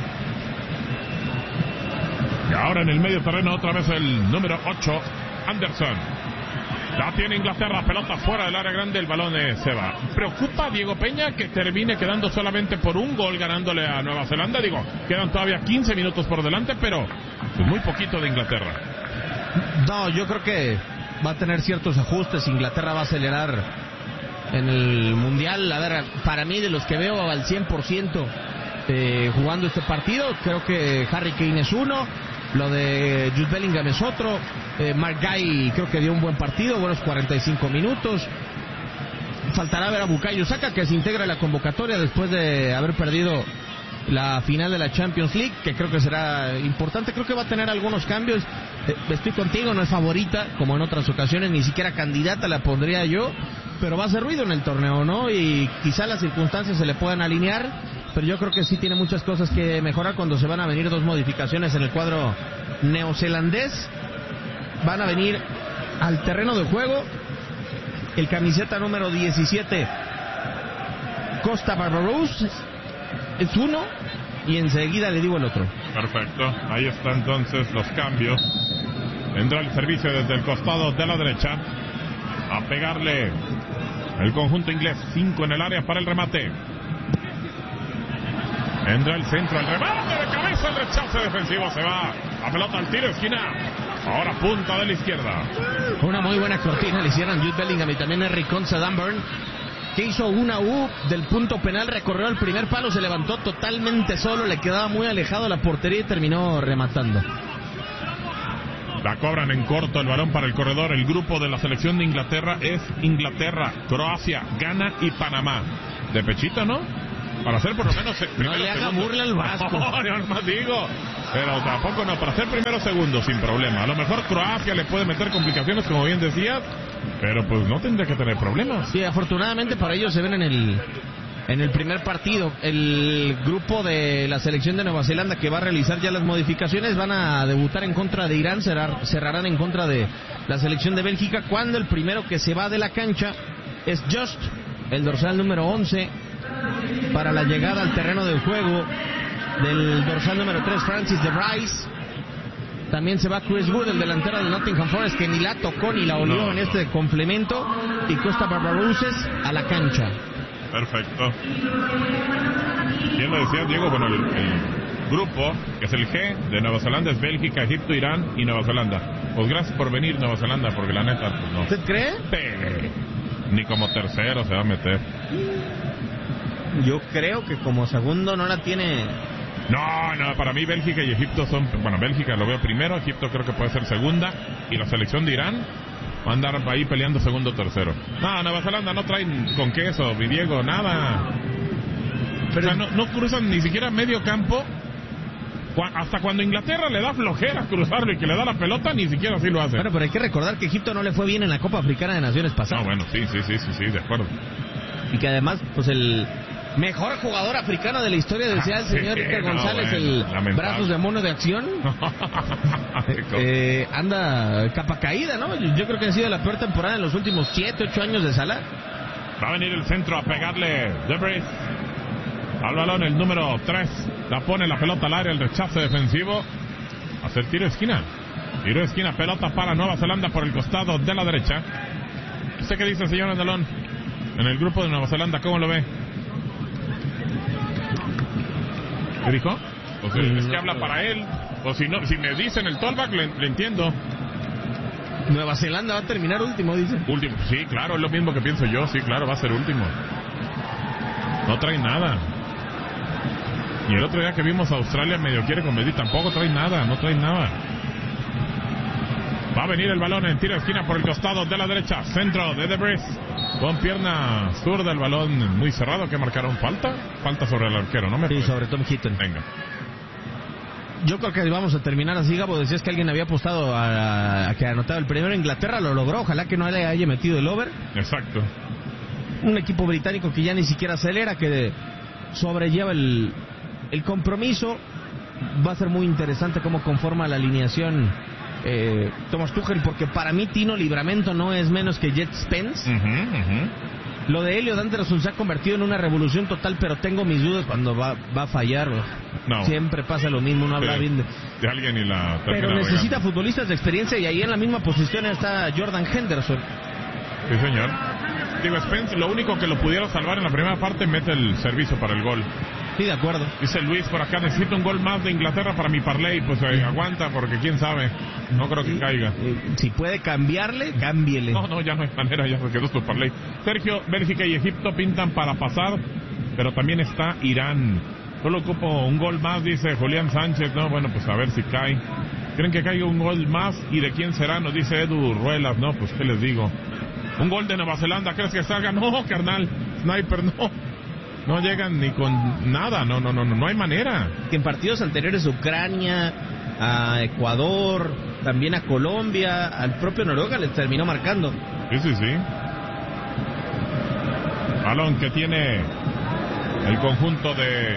[SPEAKER 3] Y ahora en el medio terreno otra vez el número 8, Anderson. La tiene Inglaterra, pelota fuera del área grande, el balón se va. Preocupa a Diego Peña que termine quedando solamente por un gol ganándole a Nueva Zelanda. Digo, quedan todavía 15 minutos por delante, pero pues muy poquito de Inglaterra.
[SPEAKER 2] No, yo creo que va a tener ciertos ajustes. Inglaterra va a acelerar en el Mundial. A ver, para mí, de los que veo al 100% jugando este partido, creo que Harry Kane es uno. Lo de Jude Bellingham es otro. Mark Guy creo que dio un buen partido, buenos 45 minutos. Faltará ver a Bukayo Saka, que se integra a la convocatoria después de haber perdido la final de la Champions League, que creo que será importante. Creo que va a tener algunos cambios. Estoy contigo, no es favorita como en otras ocasiones, ni siquiera candidata la pondría yo, pero va a hacer ruido en el torneo, ¿no? Y quizá las circunstancias se le puedan alinear, pero yo creo que sí tiene muchas cosas que mejorar cuando se van a venir dos modificaciones en el cuadro neozelandés. Van a venir al terreno de juego el camiseta número 17, Costa Barbarousse, es uno, y enseguida le digo el otro.
[SPEAKER 3] Perfecto, ahí están entonces los cambios. Vendrá el servicio desde el costado de la derecha a pegarle el conjunto inglés. 5 en el área para el remate. Vendrá el centro, el remate de cabeza, el rechace defensivo, se va la pelota al tiro de esquina. Ahora punta de la izquierda.
[SPEAKER 2] Una muy buena cortina le hicieron Jude Bellingham y también Henry Konsa Dunburn, que hizo una U del punto penal, recorrió el primer palo, se levantó totalmente solo, le quedaba muy alejado de la portería y terminó rematando.
[SPEAKER 3] La cobran en corto, el balón para el corredor. El grupo de la selección de Inglaterra es Inglaterra, Croacia, Ghana y Panamá. De pechito, ¿no? Para hacer por lo menos
[SPEAKER 2] no le haga burla al Vasco.
[SPEAKER 3] No, yo nomás digo. Pero tampoco no, para ser primero o segundo sin problema. A lo mejor Croacia le puede meter complicaciones, como bien decías, pero pues no tendría que tener problemas.
[SPEAKER 2] Sí, afortunadamente para ellos se ven en el primer partido. El grupo de la selección de Nueva Zelanda, que va a realizar ya las modificaciones, van a debutar en contra de Irán, cerrarán en contra de la selección de Bélgica, cuando el primero que se va de la cancha es Just, el dorsal número 11, para la llegada al terreno del juego del dorsal número 3, Francis de Vrij. También se va Chris Wood, el delantero del Nottingham Forest, que ni la tocó ni la olió en este complemento, y Costa Barbarousse a la cancha.
[SPEAKER 3] Perfecto. ¿Quién lo decía, Diego? Bueno, el grupo, que es el G de Nueva Zelanda, es Bélgica, Egipto, Irán y Nueva Zelanda. Pues gracias por venir, Nueva Zelanda, porque la neta, pues no.
[SPEAKER 2] ¿Usted cree?
[SPEAKER 3] Ni como tercero se va a meter.
[SPEAKER 2] Yo creo que como segundo no la tiene.
[SPEAKER 3] No, para mí Bélgica y Egipto son... Bueno, Bélgica lo veo primero, Egipto creo que puede ser segunda, y la selección de Irán va a andar ahí peleando segundo o tercero. No, Nueva Zelanda no traen con queso, mi Diego, nada. Pero o sea, no cruzan ni siquiera medio campo. Hasta cuando Inglaterra le da flojera cruzarlo y que le da la pelota, ni siquiera así lo hace.
[SPEAKER 2] Bueno, pero hay que recordar que Egipto no le fue bien en la Copa Africana de Naciones pasada.
[SPEAKER 3] No, bueno, sí, de acuerdo.
[SPEAKER 2] Y que además, pues el mejor jugador africano de la historia, decía el señor Iker González, el brazos de mono de acción, anda capa caída, ¿no? Yo creo que ha sido la peor temporada en los últimos 7, 8 años de Salah.
[SPEAKER 3] Va a venir el centro a pegarle De Vrij al balón, el número 3. La pone la pelota al área, el rechace defensivo. Hace el tiro de esquina. Tiro de esquina, pelota para Nueva Zelanda por el costado de la derecha. ¿Usted qué dice, señor Andalón? En el grupo de Nueva Zelanda, ¿cómo lo ve? ¿Qué dijo? O sea, es que habla para él. O si no, si me dicen el tollback, le entiendo.
[SPEAKER 2] Nueva Zelanda va a terminar último, dice.
[SPEAKER 3] Último, sí, claro, es lo mismo que pienso yo. Sí, claro, va a ser último. No trae nada. Y el otro día que vimos a Australia medio quiere competir, tampoco trae nada, no trae nada. Va a venir el balón en tiro de esquina por el costado de la derecha. Centro de De Vrij. Con pierna zurda, el balón muy cerrado. Que marcaron falta. Falta sobre el arquero, ¿no?
[SPEAKER 2] Sí, sobre Tom Heaton.
[SPEAKER 3] Venga.
[SPEAKER 2] Yo creo que vamos a terminar así, Gabo. Decías que alguien había apostado a que anotaba el primero. Inglaterra lo logró. Ojalá que no le haya metido el over.
[SPEAKER 3] Exacto.
[SPEAKER 2] Un equipo británico que ya ni siquiera acelera, que sobrelleva el compromiso. Va a ser muy interesante cómo conforma la alineación Thomas Tuchel, porque para mí Tino Livramento no es menos que Jet Spence. Lo de Elliot Anderson se ha convertido en una revolución total, pero tengo mis dudas cuando va a fallar. No. Siempre pasa lo mismo, no habla bien
[SPEAKER 3] de alguien y la
[SPEAKER 2] pero necesita futbolistas de experiencia, y ahí en la misma posición está Jordan Henderson.
[SPEAKER 3] Sí, señor. Digo, Spence, lo único que lo pudiera salvar en la primera parte, mete el servicio para el gol.
[SPEAKER 2] Sí, de acuerdo.
[SPEAKER 3] Dice Luis por acá, necesito un gol más de Inglaterra para mi parlay. Pues aguanta, porque quién sabe, no creo que caiga.
[SPEAKER 2] Si puede cambiarle, cámbiele.
[SPEAKER 3] No, ya no hay manera, ya se quedó su parlay. Sergio, Bélgica y Egipto pintan para pasar, pero también está Irán. Solo ocupo un gol más, dice Julián Sánchez. No, bueno, pues a ver si cae. ¿Creen que caiga un gol más? ¿Y de quién será? Nos dice Edu Ruelas. No, pues qué les digo. Un gol de Nueva Zelanda, ¿crees que salga? No, carnal, Sniper, no llegan ni con nada, no hay manera.
[SPEAKER 2] Que en partidos anteriores Ucrania, a Ecuador, también a Colombia, al propio Noruega les terminó marcando.
[SPEAKER 3] Sí. Balón que tiene el conjunto de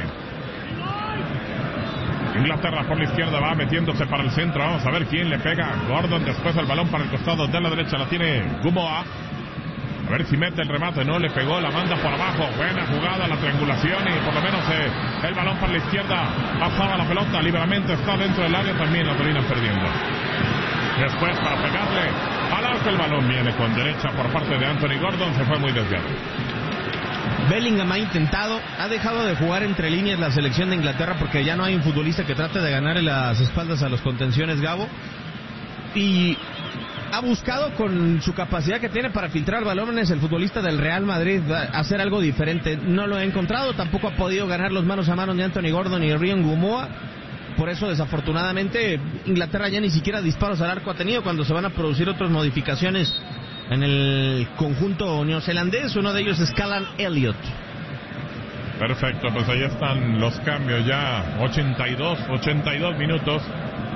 [SPEAKER 3] Inglaterra por la izquierda, va metiéndose para el centro. Vamos a ver quién le pega. Gordon, después el balón para el costado de la derecha, la tiene Gumoa. A ver si mete el remate, no le pegó, la manda por abajo. Buena jugada, la triangulación, y por lo menos el balón para la izquierda. Pasaba la pelota, Livramento está dentro del área, también la terminan perdiendo. Después para pegarle al arco, el balón viene con derecha por parte de Anthony Gordon, se fue muy desviado.
[SPEAKER 2] Bellingham ha intentado, ha dejado de jugar entre líneas la selección de Inglaterra porque ya no hay un futbolista que trate de ganarle las espaldas a los contenciones, Gabo. Y ha buscado, con su capacidad que tiene para filtrar balones, el futbolista del Real Madrid, hacer algo diferente. No lo ha encontrado, tampoco ha podido ganar los manos a manos de Anthony Gordon y Ryan Gumoa. Por eso, desafortunadamente, Inglaterra ya ni siquiera disparos al arco ha tenido cuando se van a producir otras modificaciones en el conjunto neozelandés. Uno de ellos es Callum Elliott.
[SPEAKER 3] Perfecto, pues ahí están los cambios ya. 82 minutos.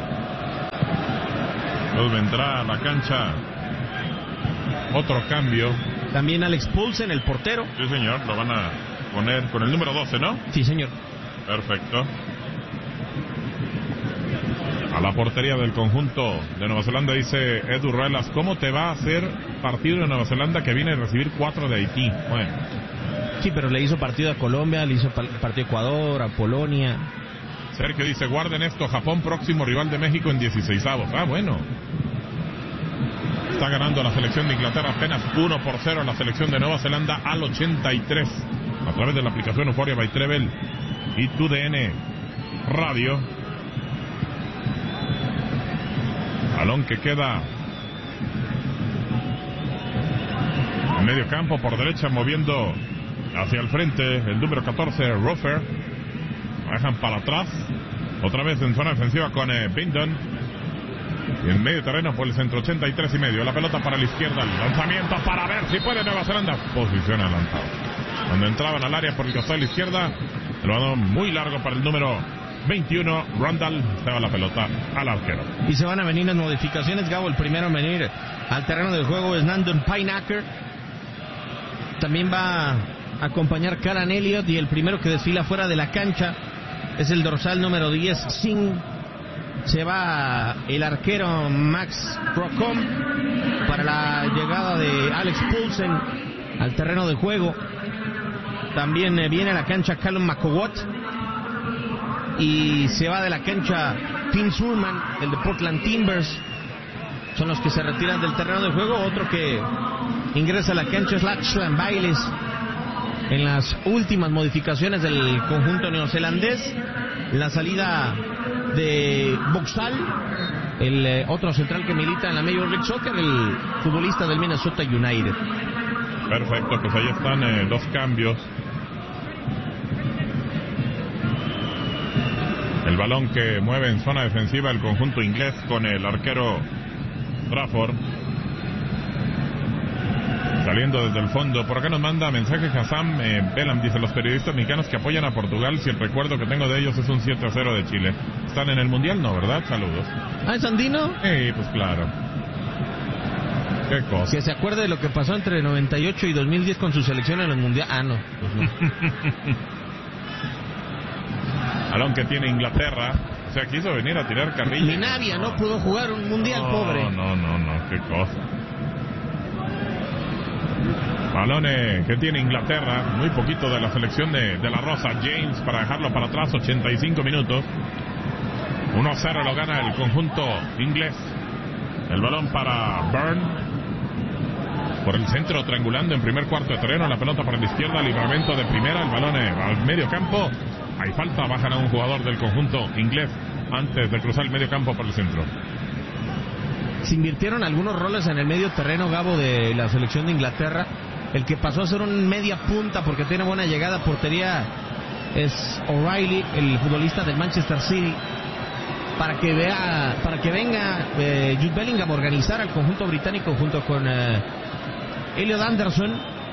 [SPEAKER 3] Pues vendrá a la cancha otro cambio.
[SPEAKER 2] También Alex Poulsen, el portero.
[SPEAKER 3] Sí, señor, lo van a poner con el número 12, ¿no?
[SPEAKER 2] Sí, señor.
[SPEAKER 3] Perfecto. A la portería del conjunto de Nueva Zelanda, dice Edu Ruelas, ¿cómo te va a hacer partido de Nueva Zelanda que viene a recibir 4 de Haití? Bueno.
[SPEAKER 2] Sí, pero le hizo partido a Colombia, le hizo partido a Ecuador, a Polonia.
[SPEAKER 3] Sergio dice, guarden esto, Japón próximo rival de México en 16avos. Ah, bueno. Está ganando la selección de Inglaterra apenas 1-0 a la selección de Nueva Zelanda al 83. A través de la aplicación Euphoria by Treble y TUDN Radio. Balón que queda en medio campo por derecha, moviendo hacia el frente el número 14, Rofer. Dejan para atrás, otra vez en zona defensiva con Bindon. Y en medio terreno por el centro, 83,5. La pelota para la izquierda, el lanzamiento para ver si puede Nueva Zelanda. Posición adelantada. Cuando entraban al área por el costado de la izquierda, el balón muy largo para el número 21, Randall, se va la pelota al arquero.
[SPEAKER 2] Y se van a venir las modificaciones, Gabo. El primero en venir al terreno del juego es Nandon Pineacker. También va a acompañar Callum Elliott, y el primero que desfila fuera de la cancha es el dorsal número 10, Singh. Se va el arquero Max Procom para la llegada de Alex Poulsen al terreno de juego. También viene a la cancha Callum McCowott. Y se va de la cancha Finn Surman, el de Portland Timbers. Son los que se retiran del terreno de juego. Otro que ingresa a la cancha es Lachlan Bailes. En las últimas modificaciones del conjunto neozelandés, la salida de Boxall, el otro central que milita en la Major League Soccer, el futbolista del Minnesota United.
[SPEAKER 3] Perfecto, pues ahí están los cambios. El balón que mueve en zona defensiva el conjunto inglés con el arquero Trafford. Saliendo desde el fondo. Por acá nos manda mensaje Hassan Belam. Dice, los periodistas mexicanos que apoyan a Portugal, si el recuerdo que tengo de ellos es un 7-0 de Chile. ¿Están en el Mundial? No, ¿verdad? Saludos.
[SPEAKER 2] ¿Ah, es andino?
[SPEAKER 3] Sí, pues claro. Qué cosa.
[SPEAKER 2] Que se acuerde de lo que pasó entre 98 y 2010 con su selección en el Mundial. Ah, no. Pues no.
[SPEAKER 3] Balón que tiene Inglaterra. sea, quiso venir a tirar carrilla.
[SPEAKER 2] Minavia no pudo jugar un mundial, pobre.
[SPEAKER 3] No, qué cosa. Balones que tiene Inglaterra, muy poquito de la selección de la Rosa. James para dejarlo para atrás, 85 minutos. 1-0 lo gana el conjunto inglés. El balón para Byrne. Por el centro, triangulando en primer cuarto de terreno. La pelota para la izquierda, libramiento de primera. El balón al medio campo. Hay falta, bajan a un jugador del conjunto inglés antes de cruzar el medio campo por el centro.
[SPEAKER 2] Se invirtieron algunos roles en el medio terreno, Gabo, de la selección de Inglaterra. El que pasó a ser un media punta porque tiene buena llegada a portería es O'Reilly, el futbolista del Manchester City, para que venga Jude Bellingham a organizar al conjunto británico junto con Elliot Anderson.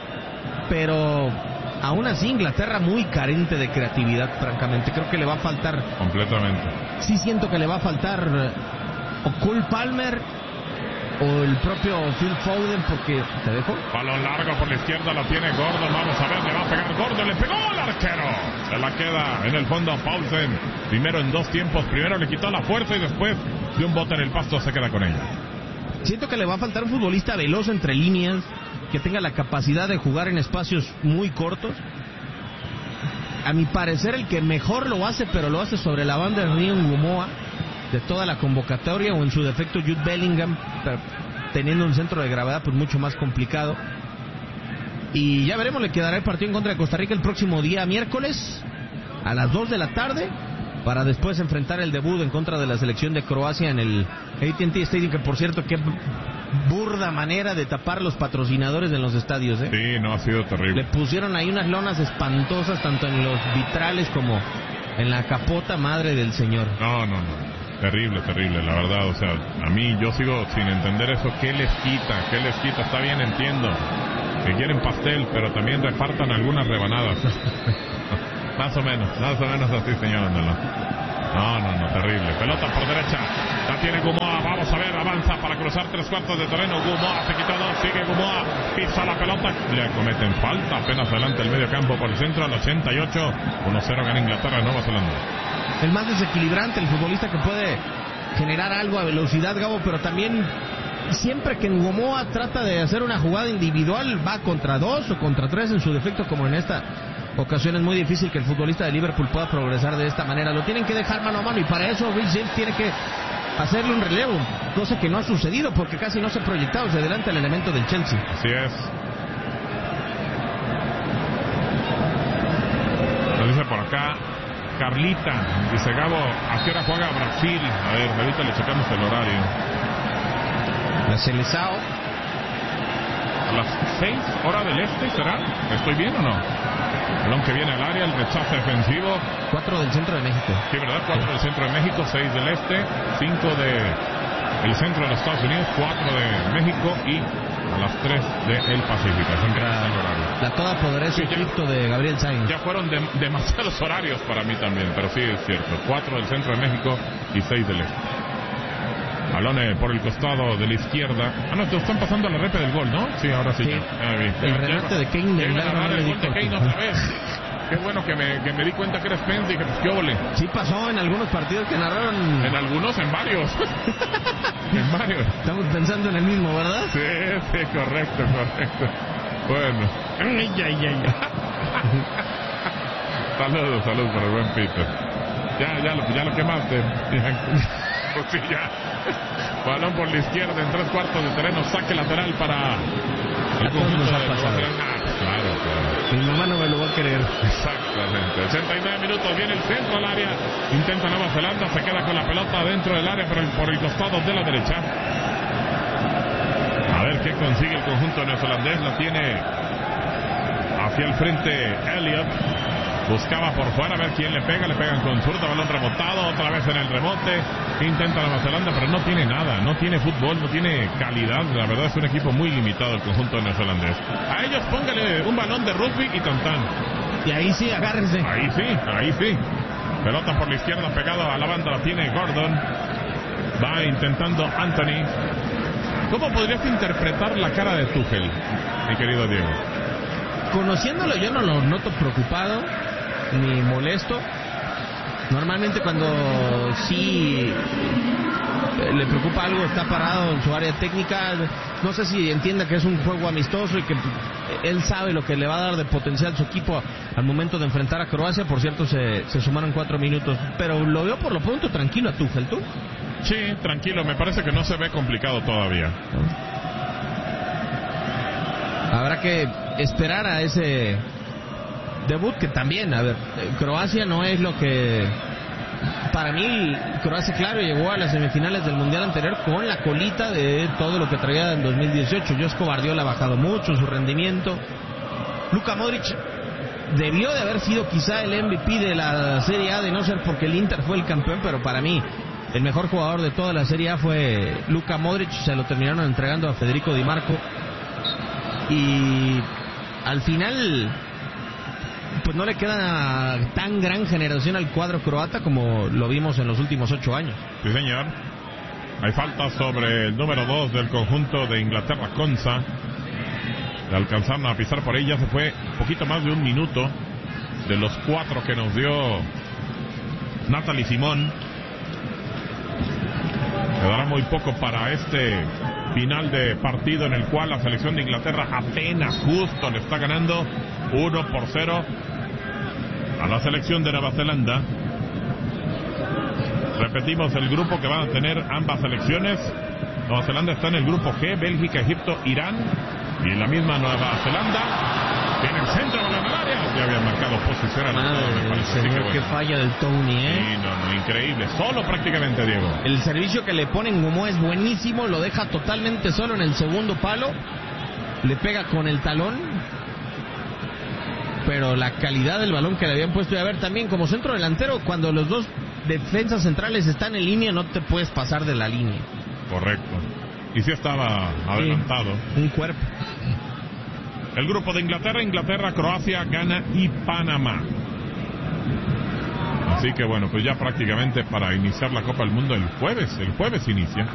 [SPEAKER 2] Pero aún así Inglaterra muy carente de creatividad, francamente. Creo que le va a faltar
[SPEAKER 3] completamente.
[SPEAKER 2] Sí, siento que le va a faltar o Cole Palmer o el propio Phil Foden, porque te dejo.
[SPEAKER 3] Balón largo por la izquierda, lo tiene Gordon. Vamos a ver, le va a pegar Gordon, le pegó al arquero. Se la queda en el fondo Paulsen. Primero en dos tiempos, primero le quitó la fuerza y después de un bote en el pasto se queda con ella.
[SPEAKER 2] Siento que le va a faltar un futbolista veloz entre líneas, que tenga la capacidad de jugar en espacios muy cortos. A mi parecer el que mejor lo hace, pero lo hace sobre la banda, de Ryan Gumoa, de toda la convocatoria, o en su defecto Jude Bellingham, teniendo un centro de gravedad pues mucho más complicado. Y ya veremos, le quedará el partido en contra de Costa Rica el próximo día miércoles a las 2 de la tarde, para después enfrentar el debut en contra de la selección de Croacia en el AT&T Stadium, que por cierto, qué burda manera de tapar los patrocinadores en los estadios, ¿eh?
[SPEAKER 3] Sí, no, ha sido terrible.
[SPEAKER 2] Le pusieron ahí unas lonas espantosas, tanto en los vitrales como en la capota, madre del señor.
[SPEAKER 3] No. Terrible, la verdad, o sea, a mí yo sigo sin entender eso. ¿Qué les quita? Está bien, entiendo que quieren pastel, pero también repartan algunas rebanadas. Más o menos así, señor Andalón. No, terrible. Pelota por derecha, la tiene Gumoa, vamos a ver, avanza para cruzar 3/4 de terreno. Gumoa se quita 2, sigue Gumoa, pisa la pelota, le cometen falta, apenas adelante el medio campo por el centro, al 88, 1-0 gana Inglaterra, Nueva Zelanda.
[SPEAKER 2] El más desequilibrante, el futbolista que puede generar algo a velocidad, Gabo, pero también siempre que Gumoa trata de hacer una jugada individual, va contra 2 o contra 3 en su defecto, como en esta ocasión. Es muy difícil que el futbolista de Liverpool pueda progresar de esta manera. Lo tienen que dejar mano a mano, y para eso Reece James tiene que hacerle un relevo, cosa que no ha sucedido porque casi no se ha proyectado hacia adelante el elemento del Chelsea.
[SPEAKER 3] Así es. Lo dice por acá Carlita, dice Gabo, ¿a qué hora juega Brasil? A ver, ahorita le checamos el horario.
[SPEAKER 2] La Seleção
[SPEAKER 3] a las 6 hora del este, ¿será? ¿Estoy bien o no? Balón que viene al área, el rechazo defensivo.
[SPEAKER 2] 4 del centro de México.
[SPEAKER 3] Sí, ¿verdad? 4 del centro de México, 6 del este, 5 del centro de los Estados Unidos, 4 de México y a las 3 del Pacífico.
[SPEAKER 2] La todopoderosa Egipto de Gabriel Sainz.
[SPEAKER 3] Ya fueron demasiados horarios para mí también, pero sí es cierto. 4 del centro de México y 6 del este. Balón por el costado de la izquierda. No, te están pasando la repe del gol, ¿no? Sí, ahora sí.
[SPEAKER 2] El remate de Kane del
[SPEAKER 3] gol de Kane otra vez. Qué bueno que me di cuenta que era Spence y que pues qué ole.
[SPEAKER 2] Sí pasó en algunos partidos que narraron.
[SPEAKER 3] En algunos, en varios. En varios.
[SPEAKER 2] Estamos pensando en el mismo, ¿verdad?
[SPEAKER 3] Sí, correcto. Bueno. Saludos para el buen Peter. Ya lo quemaste. Pues sí, ya. Balón por la izquierda en 3/4 de terreno, saque lateral para el conjunto de Claro.
[SPEAKER 2] Mi mamá no me lo va a creer.
[SPEAKER 3] Exactamente. 89 minutos, viene el centro al área. Intenta Nueva Zelanda, se queda con la pelota dentro del área, pero por el costado de la derecha. A ver qué consigue el conjunto neozelandés. La tiene hacia el frente Elliot. Buscaba por fuera a ver quién le pegan con zurda, balón rebotado, otra vez en el rebote, intenta Nueva Zelanda, pero no tiene nada, no tiene fútbol, no tiene calidad, la verdad es un equipo muy limitado el conjunto neozelandés. A ellos póngale un balón de rugby y tantán.
[SPEAKER 2] Y ahí sí, agárrense.
[SPEAKER 3] Ahí sí. Pelota por la izquierda pegado a la banda, la tiene Gordon, va intentando Anthony. ¿Cómo podrías interpretar la cara de Tuchel, mi querido Diego?
[SPEAKER 2] Conociéndolo yo no lo noto preocupado ni molesto. Normalmente cuando sí le preocupa algo, está parado en su área técnica. No sé si entienda que es un juego amistoso y que él sabe lo que le va a dar de potencial su equipo al momento de enfrentar a Croacia. Por cierto, se sumaron 4 minutos, pero lo veo por lo pronto tranquilo a Tuchel, ¿tú?
[SPEAKER 3] Sí, tranquilo, me parece que no se ve complicado todavía.
[SPEAKER 2] Habrá que esperar a ese debut, que también, a ver, Croacia no es lo que... Para mí, Croacia, claro, llegó a las semifinales del Mundial anterior con la colita de todo lo que traía en 2018. Josko Guardiola ha bajado mucho su rendimiento. Luka Modric debió de haber sido quizá el MVP de la Serie A, de no ser porque el Inter fue el campeón, pero para mí el mejor jugador de toda la Serie A fue Luka Modric. Se lo terminaron entregando a Federico Di Marco. Y al final, pues no le queda tan gran generación al cuadro croata como lo vimos en los últimos 8 años.
[SPEAKER 3] Sí, señor. Hay falta sobre el número 2 del conjunto de Inglaterra, Konsa. Le alcanzaron a pisar por ahí, ya se fue un poquito más de un minuto de los 4 que nos dio Natalie Simón. Quedará muy poco para este final de partido en el cual la selección de Inglaterra apenas justo le está ganando 1-0 a la selección de Nueva Zelanda. Repetimos el grupo que van a tener ambas selecciones. Nueva Zelanda está en el grupo G, Bélgica, Egipto, Irán, y la misma Nueva Zelanda en el centro de la área. Ya habían marcado posición a
[SPEAKER 2] el señor que falla del Tony,
[SPEAKER 3] Sí, no, increíble, solo prácticamente, Diego.
[SPEAKER 2] El servicio que le ponen Momo es buenísimo, lo deja totalmente solo en el segundo palo, le pega con el talón, pero la calidad del balón que le habían puesto, y a ver, también como centro delantero, cuando los dos defensas centrales están en línea, no te puedes pasar de la línea.
[SPEAKER 3] Correcto. Y sí estaba adelantado.
[SPEAKER 2] Sí, un cuerpo.
[SPEAKER 3] El grupo de Inglaterra, Croacia, Ghana y Panamá. Así que bueno, pues ya prácticamente para iniciar la Copa del Mundo el jueves inicia.